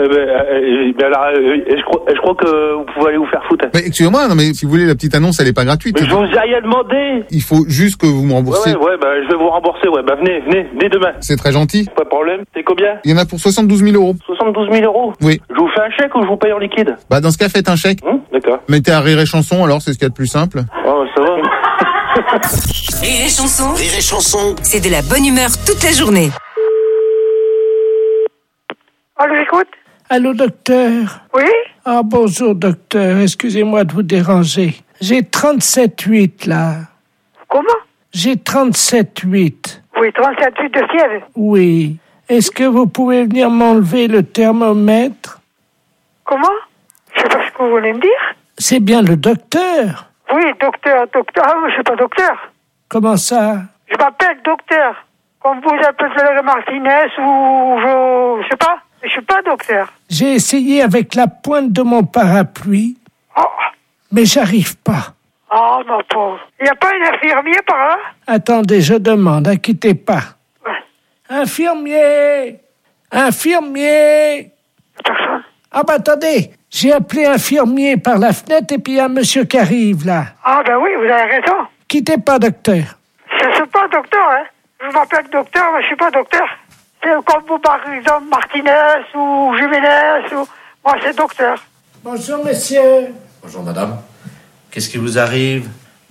mais alors je crois que vous pouvez aller vous faire foutre. Mais excusez-moi, non mais si vous voulez la petite annonce elle est pas gratuite. Mais je vous ai rien demandé. Il faut juste que vous me remboursez. Ouais, bah je vais vous rembourser, ouais. Bah venez demain. C'est très gentil. Pas de problème. C'est combien? Il y en a pour 72 000 €. 72 000 €? Oui. Je vous fais un chèque ou je vous paye en liquide? Bah dans ce cas faites un chèque. D'accord. Mettez à Rire et Chanson alors, c'est ce qu'il y a de plus simple. Oh ça va. Rire et Chanson. Rire et Chanson. C'est de la bonne humeur toute la journée. Allô, j'écoute. Allô, docteur? Oui? Ah, bonjour, docteur. Excusez-moi de vous déranger. J'ai 37,8 là. Comment? J'ai 37,8. Oui, 37,8 de fièvre. Oui. Est-ce que vous pouvez venir m'enlever le thermomètre? Comment? Je sais pas ce que vous voulez me dire. C'est bien le docteur. Oui, docteur. Ah, je suis pas docteur. Comment ça? Je m'appelle docteur. Comme vous appelez Martinez ou je sais pas. Je suis pas docteur. J'ai essayé avec la pointe de mon parapluie, mais j'arrive pas. Oh, ma pauvre. Il n'y a pas un infirmier par là? Attendez, je demande, inquiétez pas. Ouais. Infirmier! Personne. Ah bah attendez, j'ai appelé infirmier par la fenêtre et puis il y a un monsieur qui arrive là. Ah ben oui, vous avez raison. Quittez pas, docteur. Je suis pas docteur, hein. Je m'appelle docteur, mais je suis pas docteur. C'est comme vous, par exemple, Martinez ou Jiménez ou... Moi, c'est docteur. Bonjour, monsieur. Bonjour, madame. Qu'est-ce qui vous arrive?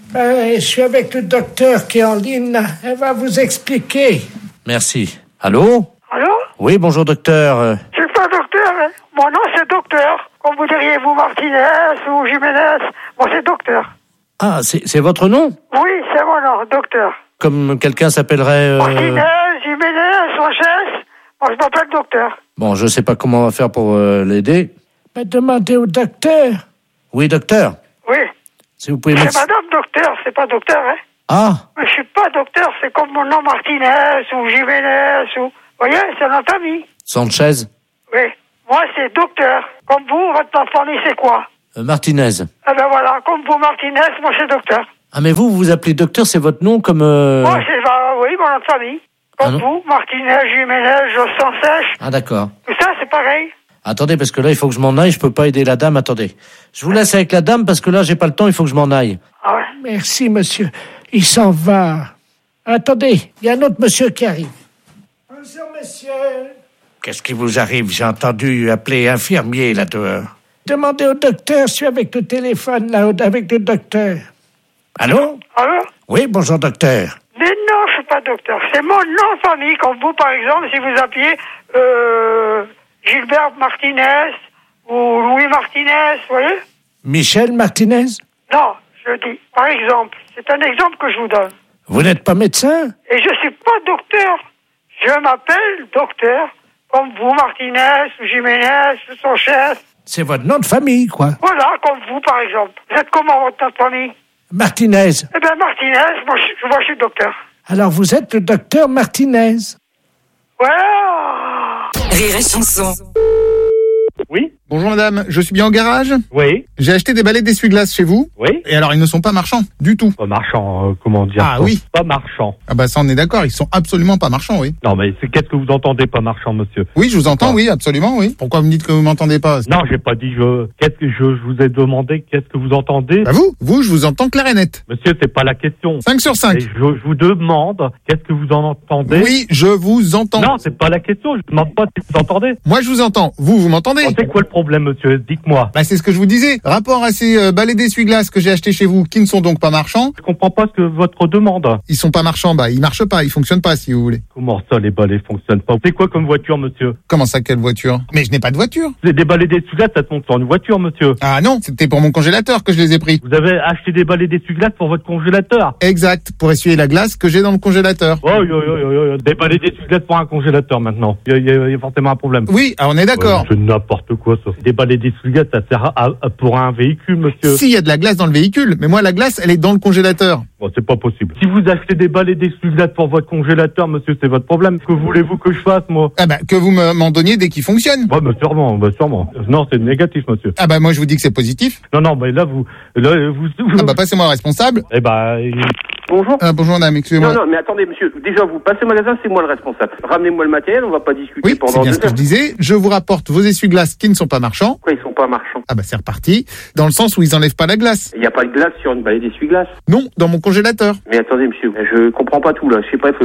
Je suis avec le docteur qui est en ligne, là. Elle va vous expliquer. Merci. Allô? Allô? Oui, bonjour docteur. Je suis pas docteur, hein. Mon nom c'est docteur. Comme vous diriez vous Martinez ou Jiménez. Moi c'est docteur. Ah, c'est votre nom? Oui, c'est mon nom, docteur. Comme quelqu'un s'appellerait... Martinez, Jiménez, Sanchez. Moi je m'appelle docteur. Bon, je sais pas comment on va faire pour l'aider. Demandez au docteur. Oui, docteur. Oui. Si vous pouvez C'est madame docteur, c'est pas docteur, hein. Ah. Mais je suis pas docteur, c'est comme mon nom Martinez ou Jiménez ou... Vous voyez, c'est notre ami. Sanchez. Oui. Moi, c'est docteur. Comme vous, votre famille, c'est quoi? Martinez. Eh ben voilà, comme vous, Martinez, moi, c'est docteur. Ah, mais vous vous appelez docteur, c'est votre nom comme... Moi, c'est... oui, mon nom de famille. Comme vous, Martinez, Jiménez, Jossan Sèche. Ah, d'accord. Tout ça, c'est pareil. Attendez, parce que là, il faut que je m'en aille, je peux pas aider la dame, attendez. Je vous laisse avec la dame, parce que là, j'ai pas le temps, il faut que je m'en aille. Ah ouais. Merci, monsieur. Il s'en va. Attendez, il y a un autre monsieur qui arrive. Bonjour, monsieur. Qu'est-ce qui vous arrive? J'ai entendu appeler infirmier, là, dehors. Demandez au docteur, je suis avec le téléphone, là, avec le docteur. Allô? Allô? Oui, bonjour, docteur. Mais non, je suis pas docteur. C'est mon nom de famille, comme vous, par exemple, si vous appuyez Gilbert Martinez ou Louis Martinez, vous voyez? Michel Martinez? Non, je dis, par exemple. C'est un exemple que je vous donne. Vous n'êtes pas médecin? Et je suis pas docteur. Je m'appelle docteur, comme vous, Martinez, ou Jiménez, ou Sanchez. C'est votre nom de famille, quoi. Voilà, comme vous, par exemple. Vous êtes comment, votre nom de famille? Martinez. Eh bien, Martinez, moi, je suis docteur. Alors, vous êtes le docteur Martinez. Voilà. Rire et chanson. Oui. Bonjour madame, je suis bien au garage? Oui. J'ai acheté des balais d'essuie-glace chez vous. Oui. Et alors ils ne sont pas marchands, du tout. Pas marchands, comment dire? Ah oui. Pas marchands. Ah bah ça on est d'accord, ils sont absolument pas marchands, oui. Non mais qu'est-ce que vous entendez pas marchand, monsieur? Oui, je vous entends, oui, absolument, oui. Pourquoi vous me dites que vous m'entendez pas? Non, j'ai pas dit qu'est-ce que je vous ai demandé, qu'est-ce que vous entendez? Bah vous, je vous entends clair et net. Monsieur, c'est pas la question. 5 sur 5. Et je vous demande, qu'est-ce que vous en entendez? Oui, je vous entends. Non, c'est pas la question, je demande pas si vous entendez. Moi je vous entends, vous m'entendez? C'est quoi le problème, monsieur? Dites-moi. Bah c'est ce que je vous disais. Rapport à ces balais d'essuie-glace que j'ai achetés chez vous, qui ne sont donc pas marchands. Je comprends pas ce que votre demande. Ils sont pas marchands, bah ils marchent pas, ils fonctionnent pas si vous voulez. Comment ça, les balais fonctionnent pas? C'est quoi comme voiture, monsieur? Comment ça, quelle voiture? Mais je n'ai pas de voiture. C'est des balais d'essuie-glace, ça se monte sur une voiture, monsieur. Ah non, c'était pour mon congélateur que je les ai pris. Vous avez acheté des balais d'essuie-glace pour votre congélateur? Exact, pour essuyer la glace que j'ai dans le congélateur. Oh, des balais d'essuie-glace pour un congélateur maintenant. Il y a forcément un problème. Oui, ah, on est d'accord. C'est n'importe quoi ça. Des balais d'essuie-glace, ça sert pour un véhicule, monsieur. Si, il y a de la glace dans le véhicule, mais moi la glace, elle est dans le congélateur. Bon, c'est pas possible. Si vous achetez des balais d'essuie-glace pour votre congélateur, monsieur, c'est votre problème. Que voulez-vous que je fasse, moi? Ah bah, que vous m'en donniez dès qu'il fonctionne. Ouais, bah sûrement. Non, c'est négatif, monsieur. Ah bah, moi je vous dis que c'est positif. Non, mais là, vous... Ah bah, passez-moi le responsable. Eh bah... Bonjour. Bonjour madame, excusez-moi. Non, mais attendez, monsieur. Déjà, vous passez au magasin, c'est moi le responsable. Ramenez-moi le matériel, on va pas discuter pendant 2 heures. Oui, c'est bien ce que je disais. Je vous rapporte vos essuie-glaces qui ne sont pas marchands. Pourquoi ils sont pas marchands? Ah bah, c'est reparti. Dans le sens où ils enlèvent pas la glace. Il n'y a pas de glace sur une balai d'essuie-glace. Non, dans mon congélateur. Mais attendez, monsieur, je comprends pas tout, là. Je sais pas,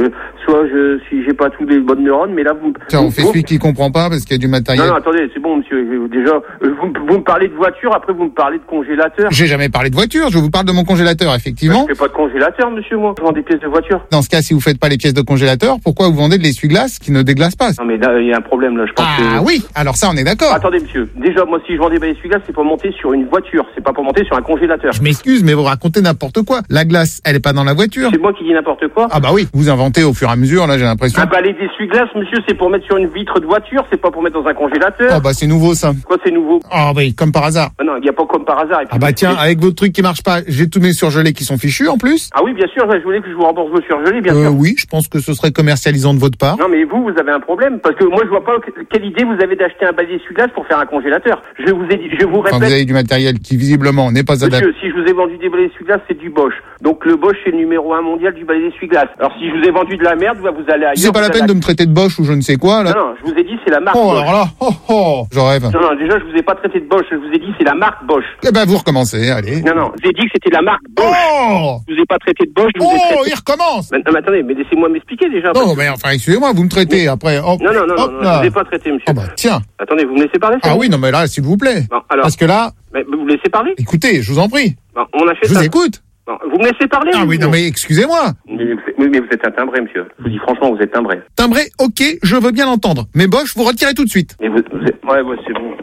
si j'ai pas tous les bonnes neurones, mais là, vous... Tiens, on fait celui qui comprend pas parce qu'il y a du matériel. Non, attendez, c'est bon, monsieur. Déjà, vous me parlez de voiture, après vous me parlez de congélateur. J'ai jamais parlé de voiture, je vous parle de mon congélateur, effectivement. Je fais pas de congélateur, monsieur, moi. Je vends des pièces de voiture. Dans ce cas, si vous faites pas les pièces de congélateur, pourquoi vous vendez de l'essuie-glace qui ne déglace pas? Non, mais là, il y a un problème, là, je pense que... Ah oui, alors ça, on est d'accord. Attendez, monsieur. Déjà, moi, si je vends des balais d'essuie-glace, c'est pour monter sur une voiture. C'est pas pour monter sur un congélateur. Je m'excuse, mais vous racontez n'importe quoi. La glace, elle est pas dans la voiture. C'est moi qui dis n'importe quoi. Ah bah oui, vous inventez au fur et à mesure, là, j'ai l'impression. Un balai d'essuie-glace, monsieur, c'est pour mettre sur une vitre de voiture, c'est pas pour mettre dans un congélateur. Oh bah c'est nouveau, ça. Quoi, c'est nouveau? Ah oui, comme par hasard. Ah non, il y a pas comme par hasard. Et puis, ah bah tiens, avec votre truc qui marche pas, j'ai tous mes surgelés qui sont fichus, en plus. Ah oui, bien sûr, je voulais que je vous rembourse vos surgelés, bien sûr. Oui, je pense que ce serait commercialisant de votre part. Non, mais vous avez un problème, parce que moi, je vois pas quelle idée vous avez d'acheter un balai d'essuie-glace pour faire un congélateur. Je vous ai dit, je vous répète. Enfin, vous avez du matériel qui, visiblement, n'est pas adapté. Monsieur, si je vous ai vendu des balais d'essuie-glace, c'est du Bosch. Donc, le Bosch, c'est le numéro 1 mondial du balai d'essuie-glace. Alors, si je vous ai vendu de la merde, vous allez ailleurs. C'est pas la peine de me traiter de Bosch ou je ne sais quoi, là. Non, je vous ai dit, c'est la marque Bosch. Alors là, je rêve. Non, déjà, je vous ai pas traité de Bosch. Je vous ai dit, c'est la marque Bosch. Eh ben, vous recommencez, allez. Non, je vous ai dit que c'était la marque Bosch. Je vous ai pas traité de Bosch, je vous ai traité... il recommence. Mais attendez, mais laissez-moi m'expliquer déjà. Non, mais enfin, excusez-moi, vous me traitez après. Non, je vous ai pas traité, monsieur. Oh bah, tiens. Attendez, vous me laissez parler? Ah oui, non, mais là, s'il vous plaît. Bon, alors. Parce que là. Mais vous me laissez parler? Écoutez, je vous en prie. Bon, on a fait je vous écoute. Non, vous me laissez parler? Ah oui, non mais excusez-moi. Mais vous êtes un timbré, monsieur. Je vous dis franchement, vous êtes timbré. Timbré, ok, je veux bien l'entendre. Mais Bosch, vous retirez tout de suite. Mais vous êtes... Ouais, c'est bon.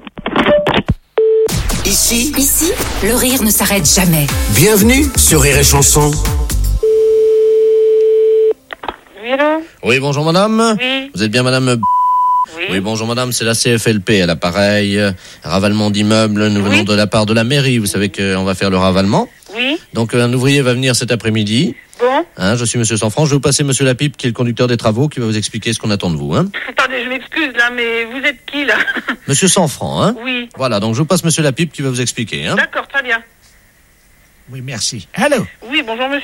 Ici, le rire ne s'arrête jamais. Bienvenue sur Rire et Chanson. Oui, allô? Oui, bonjour madame. Oui. Vous êtes bien madame? Oui, bonjour madame, c'est la CFLP à l'appareil. Ravalement d'immeubles, nous venons de la part de la mairie. Vous savez qu'on va faire le ravalement. Oui. Donc un ouvrier va venir cet après-midi. Bon. Je suis monsieur Sanfranc, je vais vous passer monsieur Lapipe qui est le conducteur des travaux qui va vous expliquer ce qu'on attend de vous. Attendez, je m'excuse là, mais vous êtes qui là? Monsieur Sanfranc, Oui. Voilà, donc je vous passe monsieur Lapipe qui va vous expliquer. D'accord, très bien. Oui, merci. Allô? Oui, bonjour monsieur.